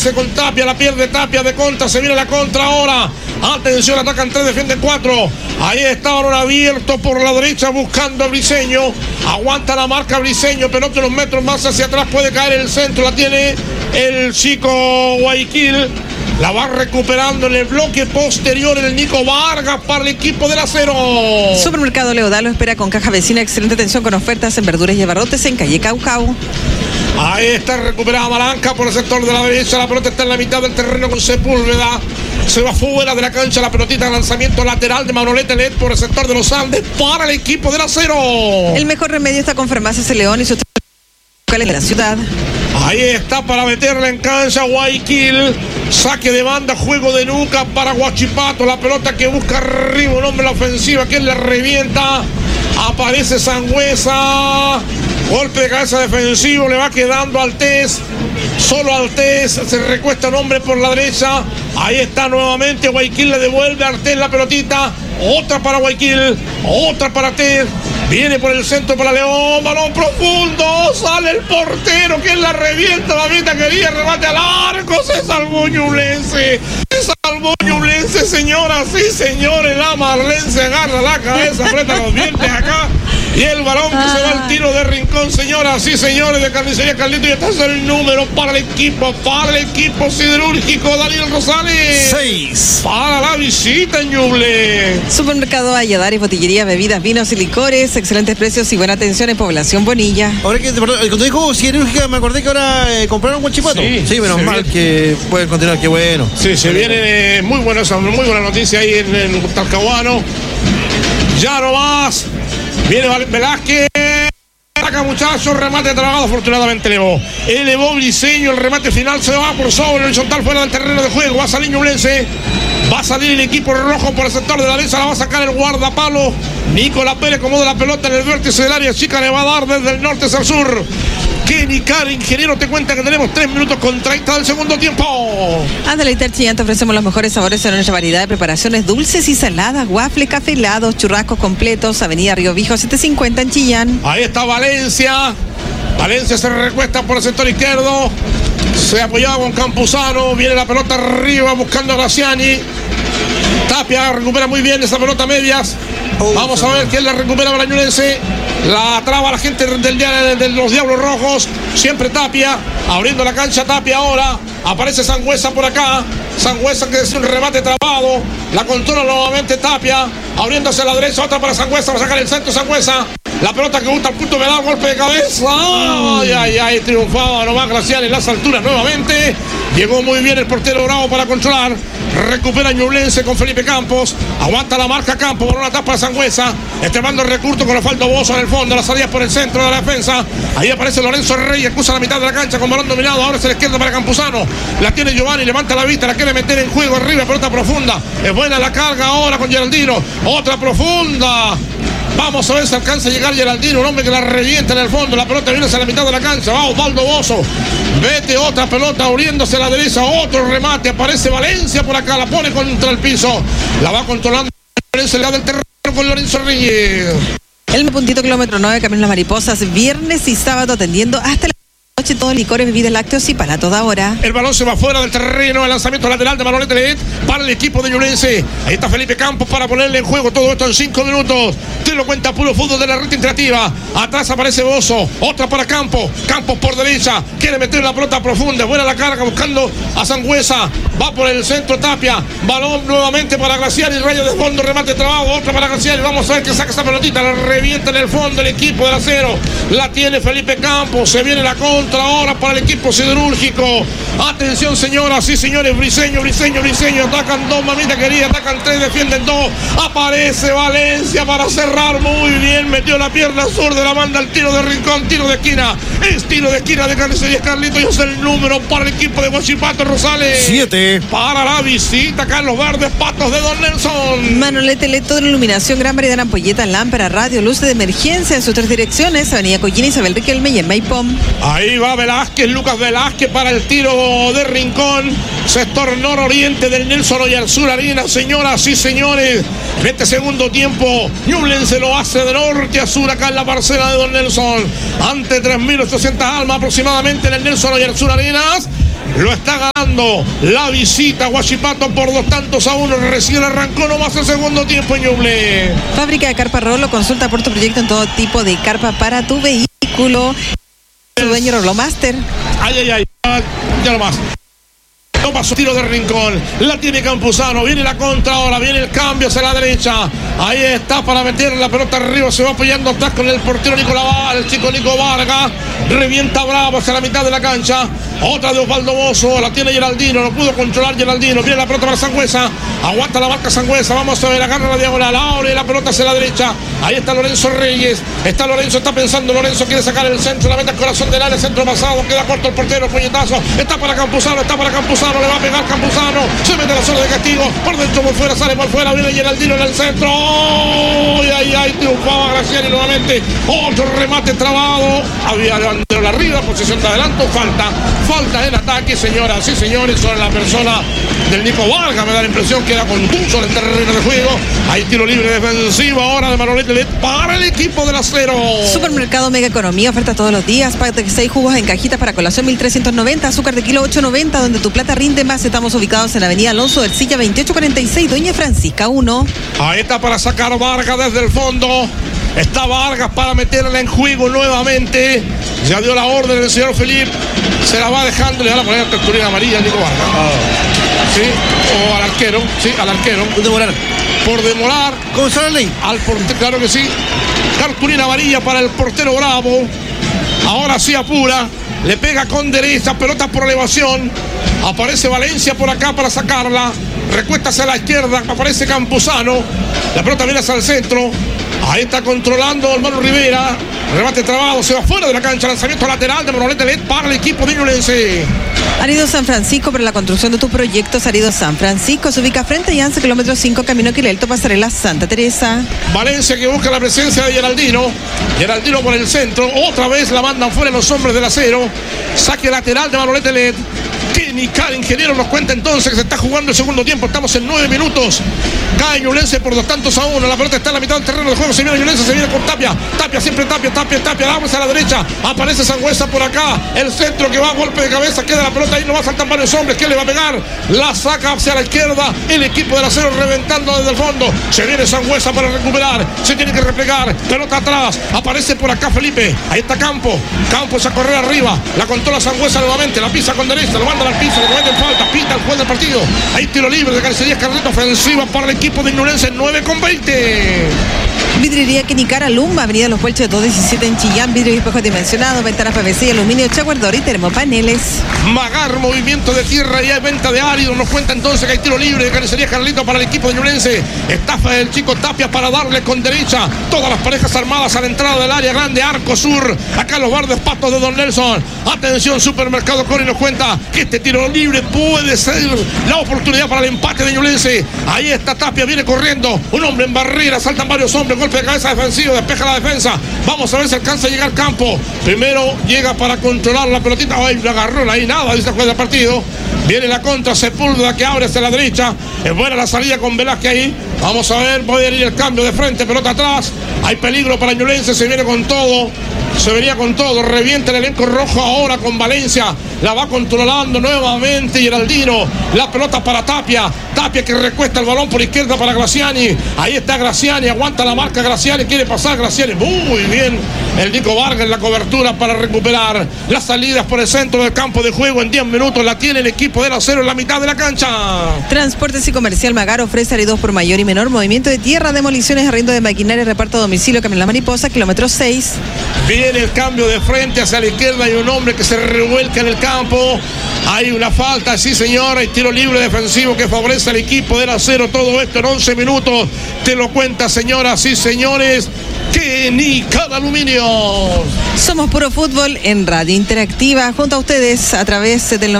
Ñublense con Tapia, la pierde Tapia de contra, se viene la contra ahora. Atención, atacan 3, defienden 4. Ahí está balón abierto por la derecha buscando a Briseño. Aguanta la marca Briseño, pero otros metros más hacia atrás puede caer el centro. La tiene el chico Guayaquil. La va recuperando en el bloque posterior el Nico Vargas para el equipo del Acero. Supermercado Leodalo espera con caja vecina excelente atención con ofertas en verduras y abarrotes en calle Caucao. Ahí está recuperada Malanca por el sector de la derecha. La pelota está en la mitad del terreno con Sepúlveda. Se va fuera de la cancha la pelotita de lanzamiento lateral de Manolete Led por el sector de los Andes para el equipo del Acero. El mejor remedio está con Farmacias El León y sus locales de la ciudad. Ahí está para meterla en cancha Guayaquil. Saque de banda, juego de nuca para Huachipato. La pelota que busca arriba un hombre en la ofensiva que le revienta. Aparece Sangüesa. Golpe de cabeza defensivo, le va quedando Altés. Solo Altés, se recuesta un hombre por la derecha. Ahí está nuevamente, Guayaquil le devuelve a Altés la pelotita. Otra para Guayaquil, otra para Altés. Viene por el centro para León, balón profundo, sale el portero que la revienta, la mitad quería, remate al arco, se salvó Ñublense. Señoras y señores, la Marlense agarra la cabeza, aprieta los dientes acá. Y el balón que se va al tiro de Rincón, señoras y señores, de Carnicería Carlito. Y está el número para el equipo siderúrgico, Daniel Rosales. 6. Para la visita en Ñuble. Supermercado Alladares, botillería, bebidas, vinos y licores, excelentes precios y buena atención en Población Bonilla. Ahora que cuando dijo siderúrgica, me acordé que ahora compraron Huachipato. Sí, menos mal viene. Que pueden continuar, qué bueno. Sí, se viene muy buena noticia ahí en Talcahuano. Ya no más. Viene Velázquez. Ataca, muchachos, remate trabado, afortunadamente elevó Briseño, el remate final se va por sobre horizontal fuera del terreno de juego. Va a salir Ñublense, va a salir el equipo rojo por el sector de la derecha, la va a sacar el guardapalo. Nicolás Pérez acomoda la pelota en el vértice del área chica, le va a dar desde el norte hacia el sur. Kenny Carr, ingeniero, te cuenta que tenemos 3 minutos con 30 del segundo tiempo. A Deleitar Chillán te ofrecemos los mejores sabores en nuestra variedad de preparaciones dulces y saladas, waffles, café helados, churrascos completos, Avenida Río Vijo 750 en Chillán. Ahí está Valencia. Valencia se recuesta por el sector izquierdo. Se apoyaba con Campuzano. Viene la pelota arriba buscando a Graciani. Tapia recupera muy bien esa pelota a medias. Vamos a ver quién la recupera para Ñublense. La traba la gente de los Diablos Rojos. Siempre Tapia. Abriendo la cancha Tapia ahora. Aparece Sangüesa por acá. Sangüesa que es un remate trabado. La controla nuevamente Tapia. Abriéndose a la derecha. Otra para Sangüesa. Va a sacar el centro Sangüesa. La pelota que gusta al punto me da golpe de cabeza. Ay, triunfaba nomás Graciani en las alturas nuevamente. Llegó muy bien el portero Bravo para controlar. Recupera Ñublense con Felipe Campos. Aguanta la marca Campos por una tapa de Sangüesa. Extremando el recurso con Osvaldo Bozo en el fondo. La salida por el centro de la defensa. Ahí aparece Lorenzo Reyes. Cruza la mitad de la cancha con balón dominado. Ahora es a la izquierda para Campuzano. La tiene Giovanni. Levanta la vista. La quiere meter en juego arriba. Pelota profunda. Es buena la carga ahora con Geraldino. Otra profunda. Vamos a ver si alcanza a llegar Geraldino, un hombre que la revienta en el fondo. La pelota viene hacia la mitad de la cancha. Va Osvaldo Bozo. Vete otra pelota abriéndose a la derecha. Otro remate. Aparece Valencia por acá. La pone contra el piso. La va controlando Valencia del terreno con Lorenzo Reyes. El puntito kilómetro 9, Camino Las Mariposas. Viernes y sábado atendiendo hasta la noche todos licores, bebidas, lácteos y para toda hora. El balón se va fuera del terreno. El lanzamiento lateral de Manolete Led para el equipo de Ñublense. Ahí está Felipe Campos para ponerle en juego todo esto en 5 minutos. Te lo cuenta Puro Fútbol de la Red Interactiva. Atrás aparece Bozo. Otra para Campos. Campos por derecha. Quiere meter la pelota profunda. Buena la carga buscando a Sangüesa. Va por el centro Tapia. Balón nuevamente para Graciani. Rayo de fondo. Remate trabado. Otra para Graciani. Vamos a ver que saca esa pelotita. La revienta en el fondo el equipo del Acero. La tiene Felipe Campos. Se viene la contra ahora para el equipo siderúrgico. Atención, señoras y señores. Briseño. Atacan 2, mamita querida. Atacan 3, defienden 2. Aparece Valencia para cerrar muy bien. Metió la pierna sur de la banda al tiro de Rincón. Tiro de esquina. Es tiro de esquina de Carnicería Carlito. Y es el número para el equipo de Huachipato Rosales. 7. Para la visita, Carlos Verdes, Patos de Don Nelson. Manolete LED, toda la iluminación, gran variedad de ampolletas, lámpara, radio, luces de emergencia en sus 3 direcciones. Avenida Collina, Isabel Riquelme y en Maipom. Ahí va Velázquez, Lucas Velázquez para el tiro de Rincón. Sector nororiente del Nelson Oyarzún Arena. Señoras y señores, en este segundo tiempo, Ñublense lo hace de norte a sur acá en la parcela de Don Nelson. Ante 3.800 almas aproximadamente en el Nelson Oyarzún Arenas. Lo está ganando marcando la visita. Huachipato por 2-1. Recién arrancó nomás el segundo tiempo en Ñuble. Fábrica de Carpa Rolo, consulta por tu proyecto en todo tipo de carpa para tu vehículo. Su dueño Rolo Master. Ay, ya nomás. Toma su tiro de rincón, la tiene Campuzano, viene la contra ahora, viene el cambio hacia la derecha, ahí está para meter la pelota arriba, se va apoyando atrás con el portero el chico Nico Vargas, revienta bravo hacia la mitad de la cancha, otra de Osvaldo Bozo, la tiene Geraldino, no pudo controlar Geraldino, viene la pelota para Sangüesa, aguanta la marca Sangüesa, vamos a ver, agarra la diagonal, ahora y la pelota hacia la derecha, ahí está Lorenzo Reyes, está pensando, Lorenzo quiere sacar el centro, la meta al corazón del área, centro pasado, queda corto el portero, puñetazo, está para Campuzano, le va a pegar Campuzano, se mete la zona de castigo, por dentro, por fuera, sale por fuera, viene Geraldino en el centro, ay, triunfaba Graciani nuevamente, otro remate trabado, había levantado arriba, posición de adelanto, falta en ataque, señoras y señores, sobre la persona del Nico Vargas, me da la impresión que era contuso en el terreno de juego, hay tiro libre defensivo ahora de Manolete para el equipo del Acero. Supermercado Mega Economía, oferta todos los días, pack de 6 jugos en cajitas para colación 1.390, azúcar de kilo 8.90, donde tu plata rinde más. Estamos ubicados en la avenida Alonso del Silla 2846, Doña Francisca 1. Ahí está para sacar Vargas desde el fondo. Está Vargas para meterla en juego nuevamente. Ya dio la orden el señor Felipe. Se la va dejando, le va a poner cartulina amarilla a Nico Vargas. Sí, o al arquero. Sí, al arquero. Por demorar. ¿Cómo está la ley? Al portero, claro que sí. Cartulina amarilla para el portero Bravo. Ahora sí apura. Le pega con derecha, pelota por elevación. Aparece Valencia por acá para sacarla. Recuesta hacia la izquierda, aparece Campuzano. La pelota viene hacia el centro. Ahí está controlando Hermano Rivera. Remate trabado, se va fuera de la cancha. Lanzamiento lateral de Manolete LED para el equipo de Ñublense. Arido San Francisco, para la construcción de tus proyectos. Arido San Francisco se ubica frente a Yance, kilómetro 5, camino Quilelto, pasarela Santa Teresa. Valencia que busca la presencia de Geraldino. Geraldino por el centro. Otra vez la mandan fuera los hombres del Acero. Saque lateral de Manolete LED. Kenny Car, ingeniero, nos cuenta entonces que se está jugando el segundo tiempo. Estamos en 9 minutos. Cae Ñublense por 2-1. La pelota está en la mitad del terreno de juego. Se viene Ñublense, se viene con Tapia. Tapia, siempre Tapia. Vamos a la derecha. Aparece Sangüesa por acá. El centro que va a golpe de cabeza. Queda la pelota ahí. No va a saltar varios hombres. ¿Quién le va a pegar? La saca hacia la izquierda. El equipo del Acero reventando desde el fondo. Se viene Sangüesa para recuperar. Se tiene que replegar. Pelota atrás. Aparece por acá Felipe. Ahí está Campo. Campos a correr arriba. La controla Sangüesa nuevamente. La pisa con derecha. Lo manda al piso. Le cometen falta. Pita el juez del partido. Ahí tiro libre de Carnicerías Carlito. Ofensiva para el equipo de Ñublense. 9:20. Vidriería Quinicara Lumba, avenida Los Puelches 217 en Chillán, vidrio y espejos dimensionados, ventanas PVC, aluminio, chaguardor y termopaneles. Magar, movimiento de tierra y hay venta de árido. Nos cuenta entonces que hay tiro libre de Carnicería Carlito para el equipo de Ñublense. Estafa del chico Tapia para darle con derecha. Todas las parejas armadas a la entrada del área grande, arco sur. Acá los Verdes Patos de Don Nelson. Atención, Supermercado Cori nos cuenta que este tiro libre puede ser la oportunidad para el empate de Ñublense. Ahí está Tapia, viene corriendo. Un hombre en barrera, saltan varios hombres. Golpe de cabeza defensivo, despeja la defensa. Vamos a ver si alcanza a llegar Campo. Primero llega para controlar la pelotita. Ay, la agarró ahí, nada, dice el juez del partido. Viene la contra, Sepúlveda que abre hacia la derecha. Es buena la salida con Velázquez ahí. Vamos a ver, puede ir el cambio de frente, pelota atrás. Hay peligro para Ñublense, se viene con todo. Se venía con todo, revienta el elenco rojo ahora con Valencia. La va controlando nuevamente Geraldino. La pelota para Tapia. Tapia que recuesta el balón por izquierda para Graciani. Ahí está Graciani, aguanta la marca Graciani, quiere pasar Graciani. Muy bien el Nico Vargas en la cobertura para recuperar las salidas por el centro del campo de juego. En 10 minutos la tiene el equipo del Acero en la mitad de la cancha. Transportes y Comercial Magar ofrece áridos por mayor y menor, movimiento de tierra, demoliciones, arriendo de maquinaria, reparto a domicilio, Camino La Mariposa, kilómetro 6. Viene el cambio de frente hacia la izquierda. Hay un hombre que se revuelca en el campo. Hay una falta, sí señor. Hay tiro libre defensivo que favorece al equipo del Acero. Todo esto en 11 minutos. Te lo cuenta, señoras y señores, Quinicar Aluminio. Somos Puro Fútbol en Radio Interactiva, junto a ustedes a través del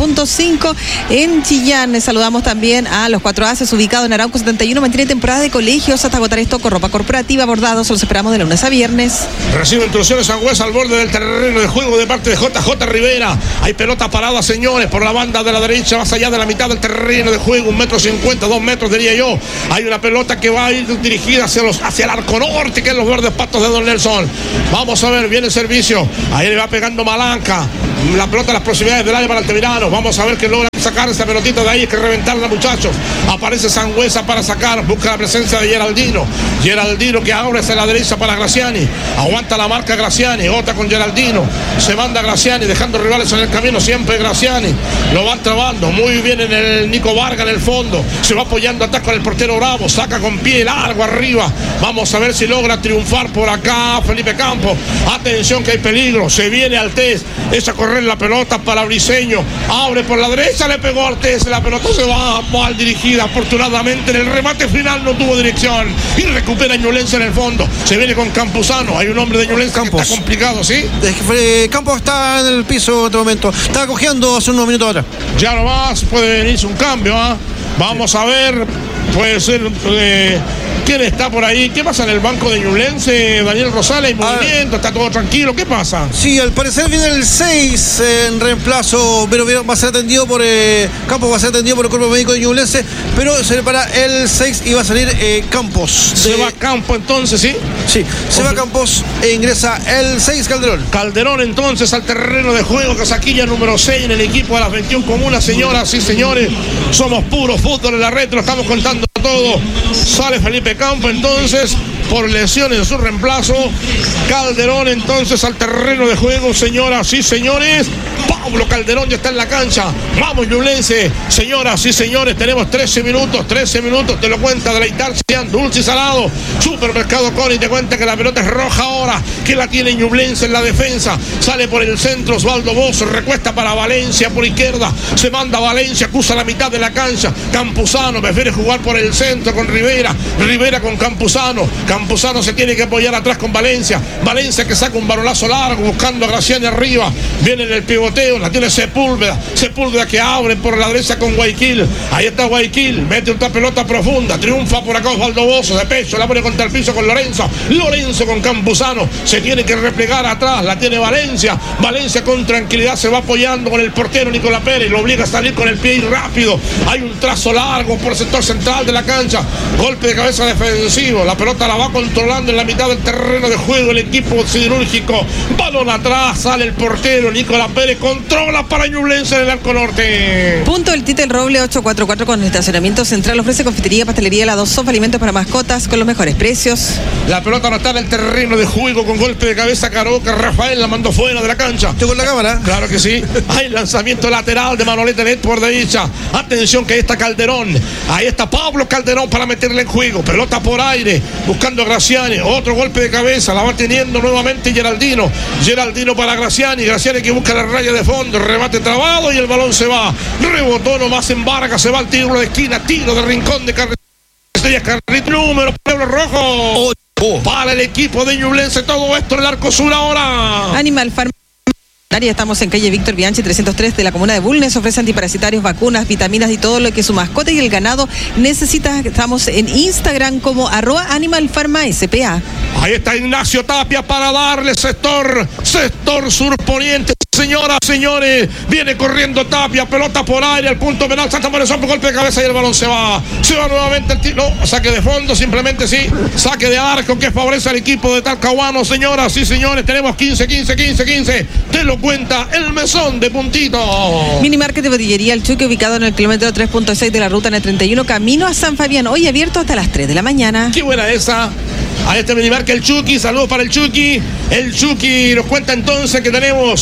91.5 en Chillán. Les saludamos también a los 4 Aces ubicados en Arauco 71. Mantiene temporada de colegios hasta agotar esto con ropa corporativa, bordados. Los esperamos de lunes a viernes. Recibe instrucciones Sangüesa al borde del terreno de juego de parte de JJ Rivera. Hay pelota parada, señores, por la banda de la derecha, más allá de la mitad del terreno de juego, 1,50 m, 2 metros diría yo. Hay una pelota que va a ir dirigida hacia el arco norte, que es los Verdes Patos de Don Nelson. Vamos a ver, viene el servicio. Ahí le va pegando Malanca. La pelota a las proximidades del área para Altamirano. Vamos a ver que logra sacar esa pelotita de ahí. Hay que reventarla, muchachos. Aparece Sangüesa para sacar. Busca la presencia de Geraldino. Geraldino que abre hacia la derecha para Graciani. Aguanta la marca Graciani. Otra con Geraldino. Se manda Graciani dejando rivales en el camino. Siempre Graciani. Lo van trabando. Muy bien en el Nico Vargas en el fondo. Se va apoyando atrás con el portero Bravo. Saca con pie largo arriba. Vamos a ver si logra triunfar por acá Felipe Campos. Atención que hay peligro. Se viene Altés. Esa correr la pelota para Briseño. Abre por la derecha. Le pegó Altés. La pelota se va mal dirigida. Afortunadamente en el remate final no tuvo dirección. Y recupera Ñublense en el fondo. Se viene con Campuzano. Hay un hombre de Ñublense que está complicado, ¿sí? Campos está en el piso en este momento. Estaba cojeando hace unos minutos atrás. Ya nomás puede venirse un cambio, ¿ah? Vamos a ver. Puede ser. ¿Quién está por ahí? ¿Qué pasa en el banco de Ñublense? Daniel Rosales, movimiento, está todo tranquilo. ¿Qué pasa? Sí, al parecer viene el 6 en reemplazo, pero va a ser atendido por Campos, va a ser atendido por el cuerpo médico de Ñublense, pero se prepara el 6 y va a salir Campos. Se va Campos entonces, ¿sí? Sí, se va Campos e ingresa el 6 Calderón. Calderón entonces al terreno de juego, casaquilla número 6 en el equipo de las 21 comunas, señoras y señores. Somos puro fútbol en la red, lo estamos contando todo. Sale Felipe Campos entonces por lesiones en su reemplazo. Calderón entonces al terreno de juego, señoras y señores. Pablo Calderón ya está en la cancha. Vamos Ñublense, señoras y señores, tenemos 13 minutos, te lo cuenta Deleitar Sean, dulce y salado. Supermercado Coni te cuenta que la pelota es roja ahora, que la tiene Ñublense en la defensa. Sale por el centro Osvaldo Bozo, recuesta para Valencia por izquierda. Se manda Valencia, acusa la mitad de la cancha. Campuzano prefiere jugar por el centro con Rivera. Rivera con Campuzano. Campuzano se tiene que apoyar atrás con Valencia. Valencia que saca un balonazo largo buscando a Graciani arriba. Viene en el pivoteo, la tiene Sepúlveda. Sepúlveda que abre por la derecha con Guayaquil. Ahí está Guayaquil, mete otra pelota profunda. Triunfa por acá Osvaldo Bozo de pecho, la pone contra el piso con Lorenzo. Lorenzo con Campuzano. Se tiene que replegar atrás, la tiene Valencia. Valencia con tranquilidad se va apoyando con el portero Nicolás Pérez. Lo obliga a salir con el pie y rápido. Hay un trazo largo por el sector central de la cancha. Golpe de cabeza defensivo. La pelota la va controlando en la mitad del terreno de juego el equipo siderúrgico. Balón atrás, sale el portero Nicolás Pérez, controla para Ñublense en el arco norte. Punto el Tite el Roble 844 con estacionamiento central. Ofrece confitería, pastelería, helados, sopa, alimentos para mascotas con los mejores precios. La pelota no está en el terreno de juego con golpe de cabeza Caroca. Rafael la mandó fuera de la cancha. ¿Estoy con la cámara? Claro que sí. Hay lanzamiento lateral de Manolete Net por derecha. Atención que ahí está Calderón. Ahí está Pablo Calderón para meterle en juego. Pelota por aire, buscando a Graciani. Otro golpe de cabeza, la va teniendo nuevamente Geraldino. Geraldino para Graciani. Graciani que busca la raya de fondo. Remate trabado y el balón se va. Rebotó nomás en Vargas. Se va al tiro de esquina. Tiro de rincón de Carrito. Número Pueblo Rojo. Para el equipo de Ñublense. Todo esto en el arco sur ahora. Animal Farm. Estamos en calle Víctor Bianchi 303 de la comuna de Bulnes. Ofrece antiparasitarios, vacunas, vitaminas y todo lo que su mascota y el ganado necesita. Estamos en Instagram como @animalfarma.spa. Ahí está Ignacio Tapia para darle sector surponiente. Señoras, señores, viene corriendo Tapia, pelota por aire, al punto penal, Santa María, por golpe de cabeza y el balón se va nuevamente el tiro, no, saque de fondo, simplemente sí, saque de arco que favorece al equipo de Talcahuano. Señoras y señores, tenemos 15, te lo cuenta el mesón de Puntito. Minimarket de Botillería El Chucky, ubicado en el kilómetro 3.6 de la ruta N31, camino a San Fabián, hoy abierto hasta las 3 de la mañana. Qué buena esa. A este Minimarket El Chucky, saludos para el Chucky. El Chucky nos cuenta entonces que tenemos,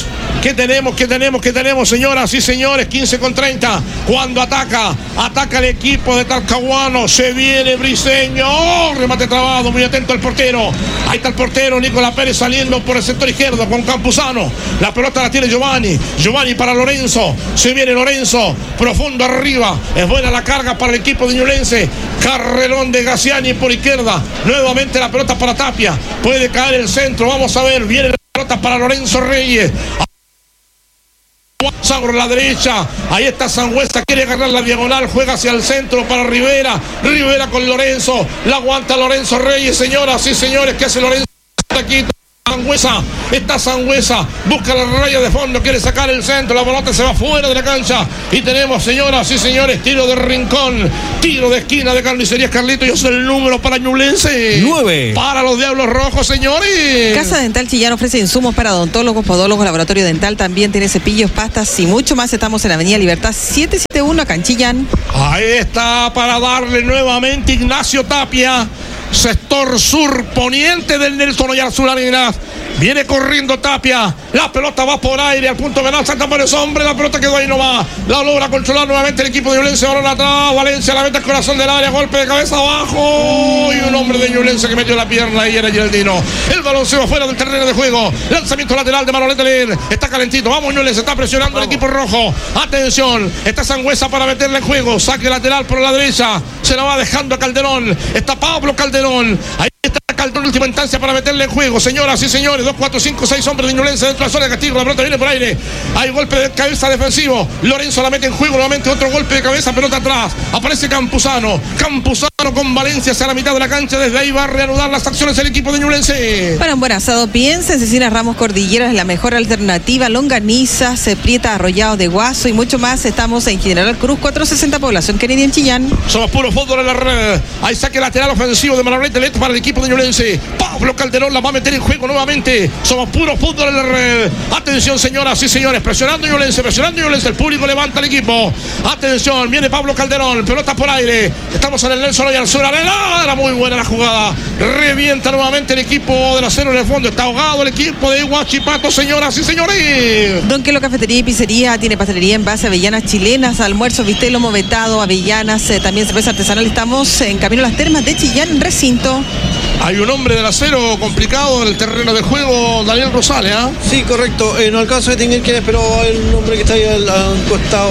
señoras y señores, 15:30. Cuando ataca el equipo de Talcahuano, se viene Briseño. Oh, remate trabado, muy atento el portero. Ahí está el portero Nicolás Pérez saliendo por el sector izquierdo con Campuzano. La pelota la tiene Giovanni para Lorenzo. Se viene Lorenzo, profundo arriba. Es buena la carga para el equipo de Ñublense. Carrerón de Graciani por izquierda. Nuevamente la pelota para Tapia. Puede caer el centro. Vamos a ver. Viene la pelota para Lorenzo Reyes. Por la derecha. Ahí está Sangüesa. Quiere agarrar la diagonal. Juega hacia el centro para Rivera. Rivera con Lorenzo. La aguanta Lorenzo Reyes. Señoras y señores. ¿Qué hace Lorenzo? Aquí Está Sangüesa, busca la raya de fondo, quiere sacar el centro, la pelota se va fuera de la cancha y tenemos, señoras y señores, tiro de rincón, tiro de esquina de Carnicerías Carlito. Y es el número para Ñublense. 9 para los Diablos Rojos, señores. Casa Dental Chillán ofrece insumos para odontólogos, podólogos, laboratorio dental, también tiene cepillos, pastas y mucho más. Estamos en Avenida Libertad 771 acá en Chillán. Ahí está para darle nuevamente Ignacio Tapia, sector sur poniente del Nelson Oyarzún Arenas. Viene corriendo Tapia, la pelota va por aire al punto penal, saltan varios hombres, la pelota quedó ahí nomás, la logra controlar nuevamente el equipo de Ñublense. Balón atrás, Valencia la mete al corazón del área, golpe de cabeza abajo y un hombre de Ñublense que metió la pierna y era Geraldino. El balón se va fuera del terreno de juego, lanzamiento lateral de Manolete Ler, está calentito, vamos Ñublense, está presionando el equipo rojo. Atención, está Sangüesa para meterle en juego, saque lateral por la derecha, se la va dejando a Calderón, está Pablo Calderón, ahí está Calderón en última instancia para meterle en juego, señoras y señores. 2, 4, 5, 6 hombres de Ñublense dentro de la zona de castigo. La pelota viene por aire. Hay golpe de cabeza defensivo. Lorenzo la mete en juego nuevamente. Otro golpe de cabeza, pelota atrás. Aparece Campuzano. Campuzano con Valencia hacia la mitad de la cancha. Desde ahí va a reanudar las acciones el equipo de Ñublense. Para un buen asado, piensa en Cecinas Ramos Cordillera, es la mejor alternativa. Longaniza, Ceprieta, Arrollados de Guaso y mucho más. Estamos en General Cruz 460, población Kennedy en Chillán. Somos puro fútbol en la red. Hay saque lateral ofensivo de Manolete Leto para el equipo de Ñublense. Pablo Calderón la va a meter en juego nuevamente. Somos puro fútbol en la red. Atención, señoras y señores. Presionando Ñublense. El público levanta el equipo. Atención, viene Pablo Calderón. Pelota por aire. Estamos en el Nelson Oyarzún Arenas. Era muy buena la jugada. Revienta nuevamente el equipo del Acero en el fondo. Está ahogado el equipo de Huachipato, señoras y señores. Don Quelo Cafetería y Pizzería tiene pastelería en base, avellanas chilenas, almuerzo, bistec, lomo vetado, avellanas, también cerveza artesanal. Estamos en camino a las termas de Chillán, recinto. Hay un hombre del Acero complicado en el terreno de juego, Daniel Rosales, ¿ah? Sí, correcto. No alcanzo a distinguir quién es, pero el hombre que está ahí al costado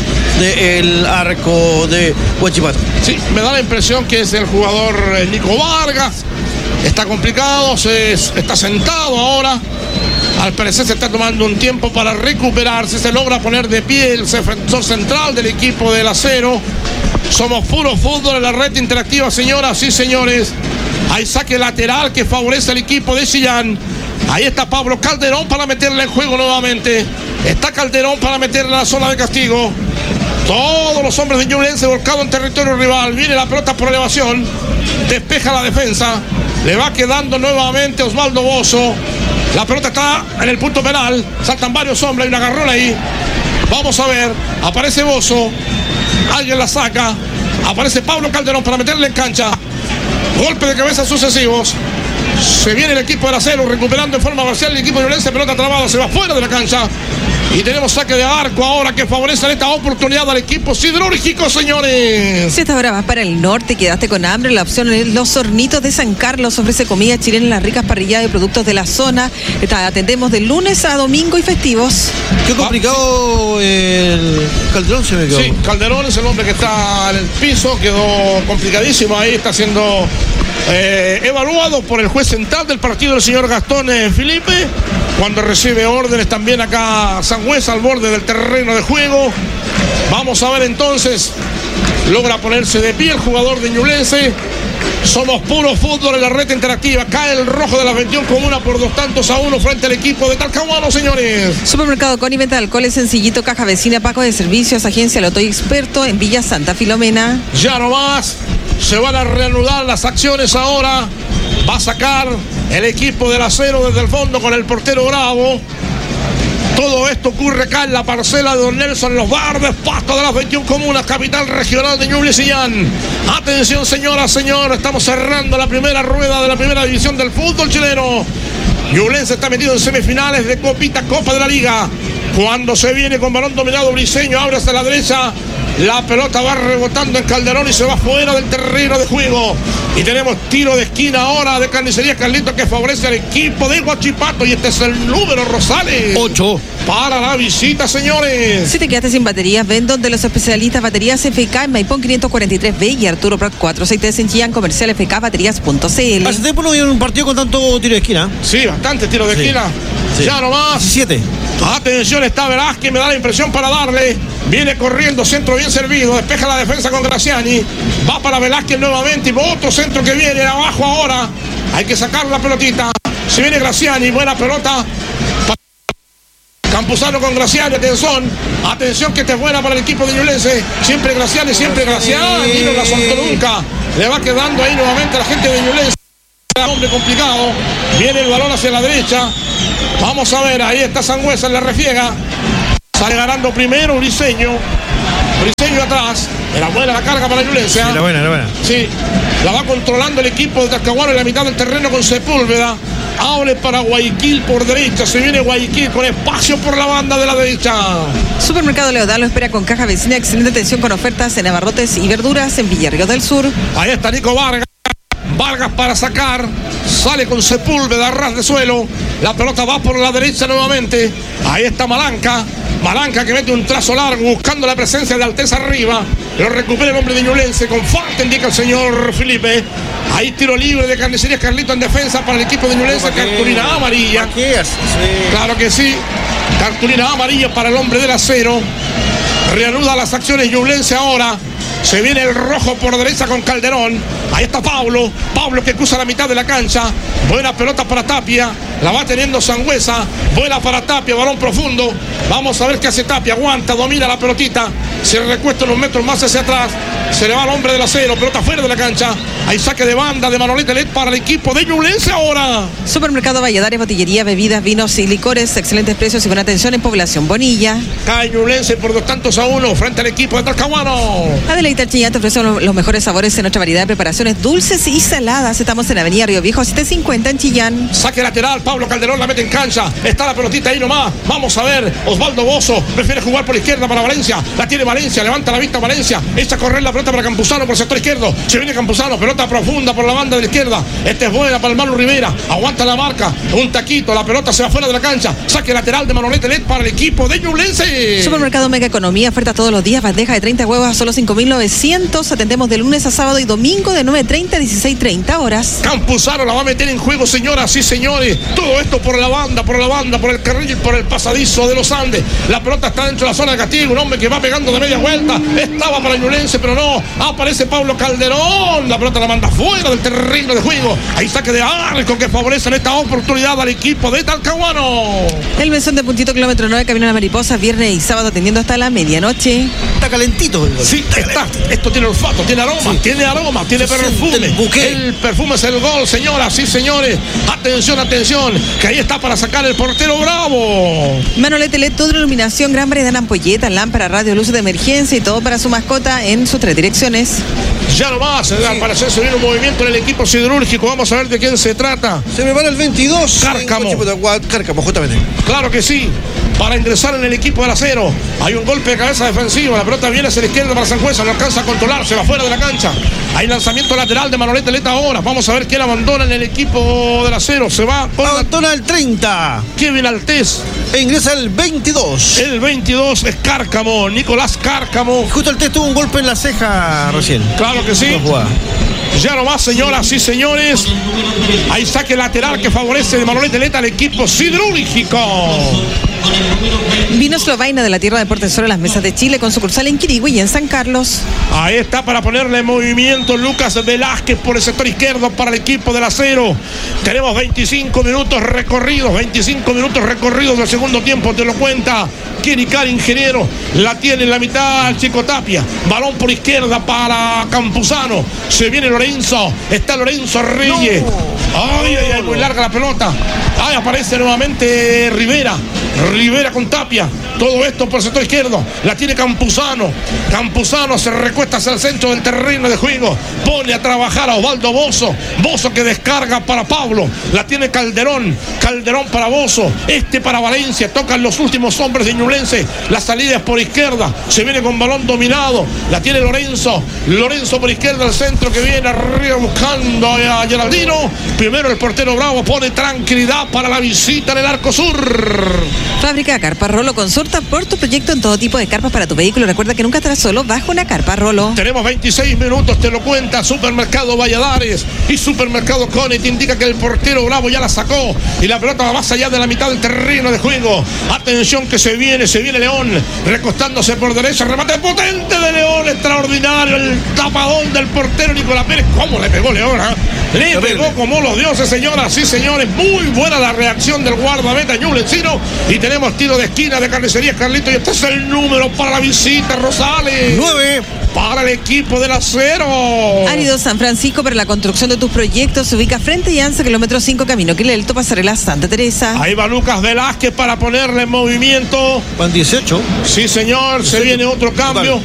del arco de Huachipato. Sí, me da la impresión que es el jugador Nico Vargas. Está complicado, está sentado ahora. Al parecer se está tomando un tiempo para recuperarse. Se logra poner de pie el defensor central del equipo del Acero. Somos puro fútbol en la red interactiva, señoras y señores. Hay saque lateral que favorece al equipo de Chillán. Ahí está Pablo Calderón para meterle en juego nuevamente. Está Calderón para meterle en la zona de castigo. Todos los hombres de Ñublense volcados en territorio rival. Viene la pelota por elevación. Despeja la defensa. Le va quedando nuevamente Osvaldo Bozo. La pelota está en el punto penal. Saltan varios hombres. Hay un agarrón ahí. Vamos a ver. Aparece Bozo. Alguien la saca. Aparece Pablo Calderón para meterle en cancha. Golpe de cabeza sucesivos. Se viene el equipo del Acero recuperando en forma parcial el equipo de Ñublense. Pelota trabada, se va fuera de la cancha. Y tenemos saque de arco ahora que favorece esta oportunidad al equipo siderúrgico, señores. Si esta hora vas para el norte, quedaste con hambre, la opción es Los Hornitos de San Carlos. Ofrece comida chilena en las ricas parrilladas y productos de la zona. Atendemos de lunes a domingo y festivos. Qué complicado el Calderón se me quedó. Sí, Calderón es el hombre que está en el piso, quedó complicadísimo ahí, está siendo evaluado por el juez central del partido, el señor Gastón Felipe, cuando recibe órdenes también acá Sangüesa al borde del terreno de juego. Vamos a ver entonces, logra ponerse de pie el jugador de Ñublense. Somos puro fútbol en la red interactiva. Cae el rojo de la 21 Comuna por 2-1 frente al equipo de Talcahuano, señores. Supermercado Coni, venta de alcoholes sencillito, caja vecina, pago de servicios, agencia Lotoy Experto en Villa Santa Filomena. Ya no más. Se van a reanudar las acciones ahora. Va a sacar el equipo del Acero desde el fondo con el portero Bravo. Todo esto ocurre acá en la parcela de Don Nelson, en los Verdes Pastos de las 21 Comunas, capital regional de Ñuble y Chillán. Atención, señoras, señores, estamos cerrando la primera rueda de la primera división del fútbol chileno. Ñublense está metido en semifinales de Copita, Copa de la Liga. Cuando se viene con balón dominado, Briseño abre hacia la derecha. La pelota va rebotando en Calderón y se va fuera del terreno de juego. Y tenemos tiro de esquina ahora de Carnicería Carlito que favorece al equipo de Huachipato. Y este es el número, Rosales. 8. Para la visita, señores. Si te quedaste sin baterías, ven donde los especialistas Baterías FK en Maipón 543B y Arturo Prat 463 en Chillán, comercial FKbaterías.cl. Hace tiempo no había un partido con tanto tiro de esquina. Sí, bastante tiro de esquina. Sí. Ya nomás. 17. Atención, está Velázquez, me da la impresión para darle. Viene corriendo, centro bien servido, despeja la defensa con Graciani. Va para Velázquez nuevamente y otro centro que viene abajo ahora. Hay que sacar la pelotita. Se viene Graciani, buena pelota. Campuzano con Graciani, atención que esta es buena para el equipo de Ñublense. Siempre Graciani, no la soltó nunca. Le va quedando ahí nuevamente a la gente de Ñublense. Hombre complicado. Viene el balón hacia la derecha. Vamos a ver, ahí está Sangüesa en la refiega. Sale ganando primero Briseño atrás. Era buena la carga para Ñublense. Era buena. Sí, la va controlando el equipo de Talcahuano en la mitad del terreno con Sepúlveda. Abre para Guayaquil por derecha. Se viene Guayaquil con espacio por la banda de la derecha. Supermercado Leodán lo espera con caja vecina. Excelente atención con ofertas en abarrotes y verduras en Villarrío del Sur. Ahí está Nico Vargas. Vargas para sacar. Sale con Sepúlveda a ras de suelo. La pelota va por la derecha nuevamente. Ahí está Malanca que mete un trazo largo buscando la presencia de Alteza arriba. Lo recupera el hombre de Ñublense con falta, indica el señor Felipe. Ahí tiro libre de Carnicerías Carlito en defensa para el equipo de Ñublense. Cartulina amarilla. Claro que sí. Cartulina amarilla para el hombre del Acero. Reanuda las acciones Ñublense ahora. Se viene el rojo por derecha con Calderón. Ahí está Pablo que cruza la mitad de la cancha. Buena pelota para Tapia. La va teniendo Sangüesa. Buena para Tapia, balón profundo. Vamos a ver qué hace Tapia. Aguanta, domina la pelotita. Se recuesta unos metros más hacia atrás. Se le va al hombre del Acero. Pelota fuera de la cancha. Hay saque de banda de Manolete Let para el equipo de Ñublense ahora. Supermercado Valladares, botillería, bebidas, vinos y licores. Excelentes precios y buena atención en Población Bonilla. Cae Ñublense por 2-1 frente al equipo de Talcahuano. Adelaide Chillán te ofrece los mejores sabores en nuestra variedad de preparaciones dulces y saladas. Estamos en Avenida Río Viejo 750 en Chillán. Saque lateral, Pablo Calderón la mete en cancha. Está la pelotita ahí nomás. Vamos a ver, Osvaldo Bozo prefiere jugar por la izquierda para Valencia. La tiene Valencia, levanta la vista Valencia. Echa a correr la pelota para Campuzano por el sector izquierdo. Se viene Campuzano, pelota profunda por la banda de la izquierda. Esta es buena para el Manu Rivera. Aguanta la marca, un taquito, la pelota se va fuera de la cancha. Saque lateral de Manolete Let para el equipo de Ñublense. Supermercado Mega Economía, oferta todos los días, bandeja de 30 huevos a solo 5.900. Atendemos de lunes a sábado y domingo de 9:30 a 16:30 horas. Campuzano la va a meter en juego, señoras y señores. Todo esto por la banda, por el carril, por el pasadizo de los Andes. La pelota está dentro de la zona de castigo. Un hombre que va pegando de media vuelta. Estaba para Ñublense, pero no. Aparece Pablo Calderón. La pelota la manda fuera del terreno de juego. Hay saque de arco que favorece en esta oportunidad al equipo de Talcahuano. El mesón de Puntito kilómetro 9, Camino a la Mariposa, viernes y sábado atendiendo hasta la medianoche. Está calentito. Sí, está. Esto tiene olfato, tiene aroma, sí. tiene perfume. El perfume es el gol, señoras y señores. Atención, que ahí está para sacar el portero Bravo. Manolete LED, toda iluminación, gran variedad en ampolletas, lámpara, radio, luces de emergencia y todo para su mascota en sus 3 direcciones. Ya nomás, al parecer se viene un movimiento en el equipo siderúrgico. Vamos a ver de quién se trata. Se prepara el 22. Cárcamo, justamente. Claro que sí. Para ingresar en el equipo del Acero. Hay un golpe de cabeza defensivo. La pelota viene hacia la izquierda para Sangüesa. No alcanza a controlar. Se va fuera de la cancha. Hay lanzamiento lateral de Manolete Let ahora. Vamos a ver quién abandona en el equipo del Acero. Se va. Abandona el 30. Kevin Altés. E ingresa el 22. El 22 es Cárcamo. Nicolás Cárcamo. Justo Altés tuvo un golpe en la ceja recién. Claro que sí. Ya nomás, señoras y señores. Hay saque lateral que favorece de Manolete Let al equipo siderúrgico. Vinos Lovaina de la tierra de Portensoro, las mesas de Chile, con sucursal en Quirigüe y en San Carlos. Ahí está para ponerle movimiento Lucas Velázquez por el sector izquierdo para el equipo del Acero. Tenemos 25 minutos recorridos del segundo tiempo, te lo cuenta Kiricar, ingeniero. La tiene en la mitad el Chico Tapia. Balón por izquierda para Campuzano. Se viene Lorenzo. Está Lorenzo Reyes. Ay, muy larga la pelota. Ahí aparece nuevamente Rivera con Tapia. Todo esto por el sector izquierdo. La tiene Campuzano. Campuzano se recuesta hacia el centro del terreno de juego. Pone a trabajar a Osvaldo Bozo. Bozo que descarga para Pablo. La tiene Calderón. Calderón para Bozo. Para Valencia. Tocan los últimos hombres de Ñublense. La salida es por izquierda. Se viene con balón dominado. La tiene Lorenzo. Lorenzo por izquierda al centro que viene arriba buscando a Geraldino. Primero el portero Bravo pone tranquilidad para la visita en el arco sur. Fábrica Carpa Rolo, consulta por tu proyecto en todo tipo de carpas para tu vehículo. Recuerda que nunca estarás solo bajo una carpa Rolo. Tenemos 26 minutos, te lo cuenta Supermercado Valladares y Supermercado Cone. Te indica que el portero Bravo ya la sacó y la pelota va más allá de la mitad del terreno de juego. Atención que se viene León, recostándose por derecha, remate potente de León, extraordinario, el tapadón del portero Nicolás Pérez. ¿Cómo le pegó León? Le pegó como los dioses, señoras y señores. Muy buena la reacción del guardameta Ñublencino. Y tenemos tiro de esquina de Carnicerías Carlito. Y este es el número para la visita, Rosales. 9. Para el equipo del Acero. Árido San Francisco, para la construcción de tus proyectos, se ubica frente y Anza, kilómetro 5, Camino Quilelto, Pasarela Santa Teresa. Ahí va Lucas Velázquez para ponerle en movimiento. Van 18. Sí, señor, se viene otro cambio.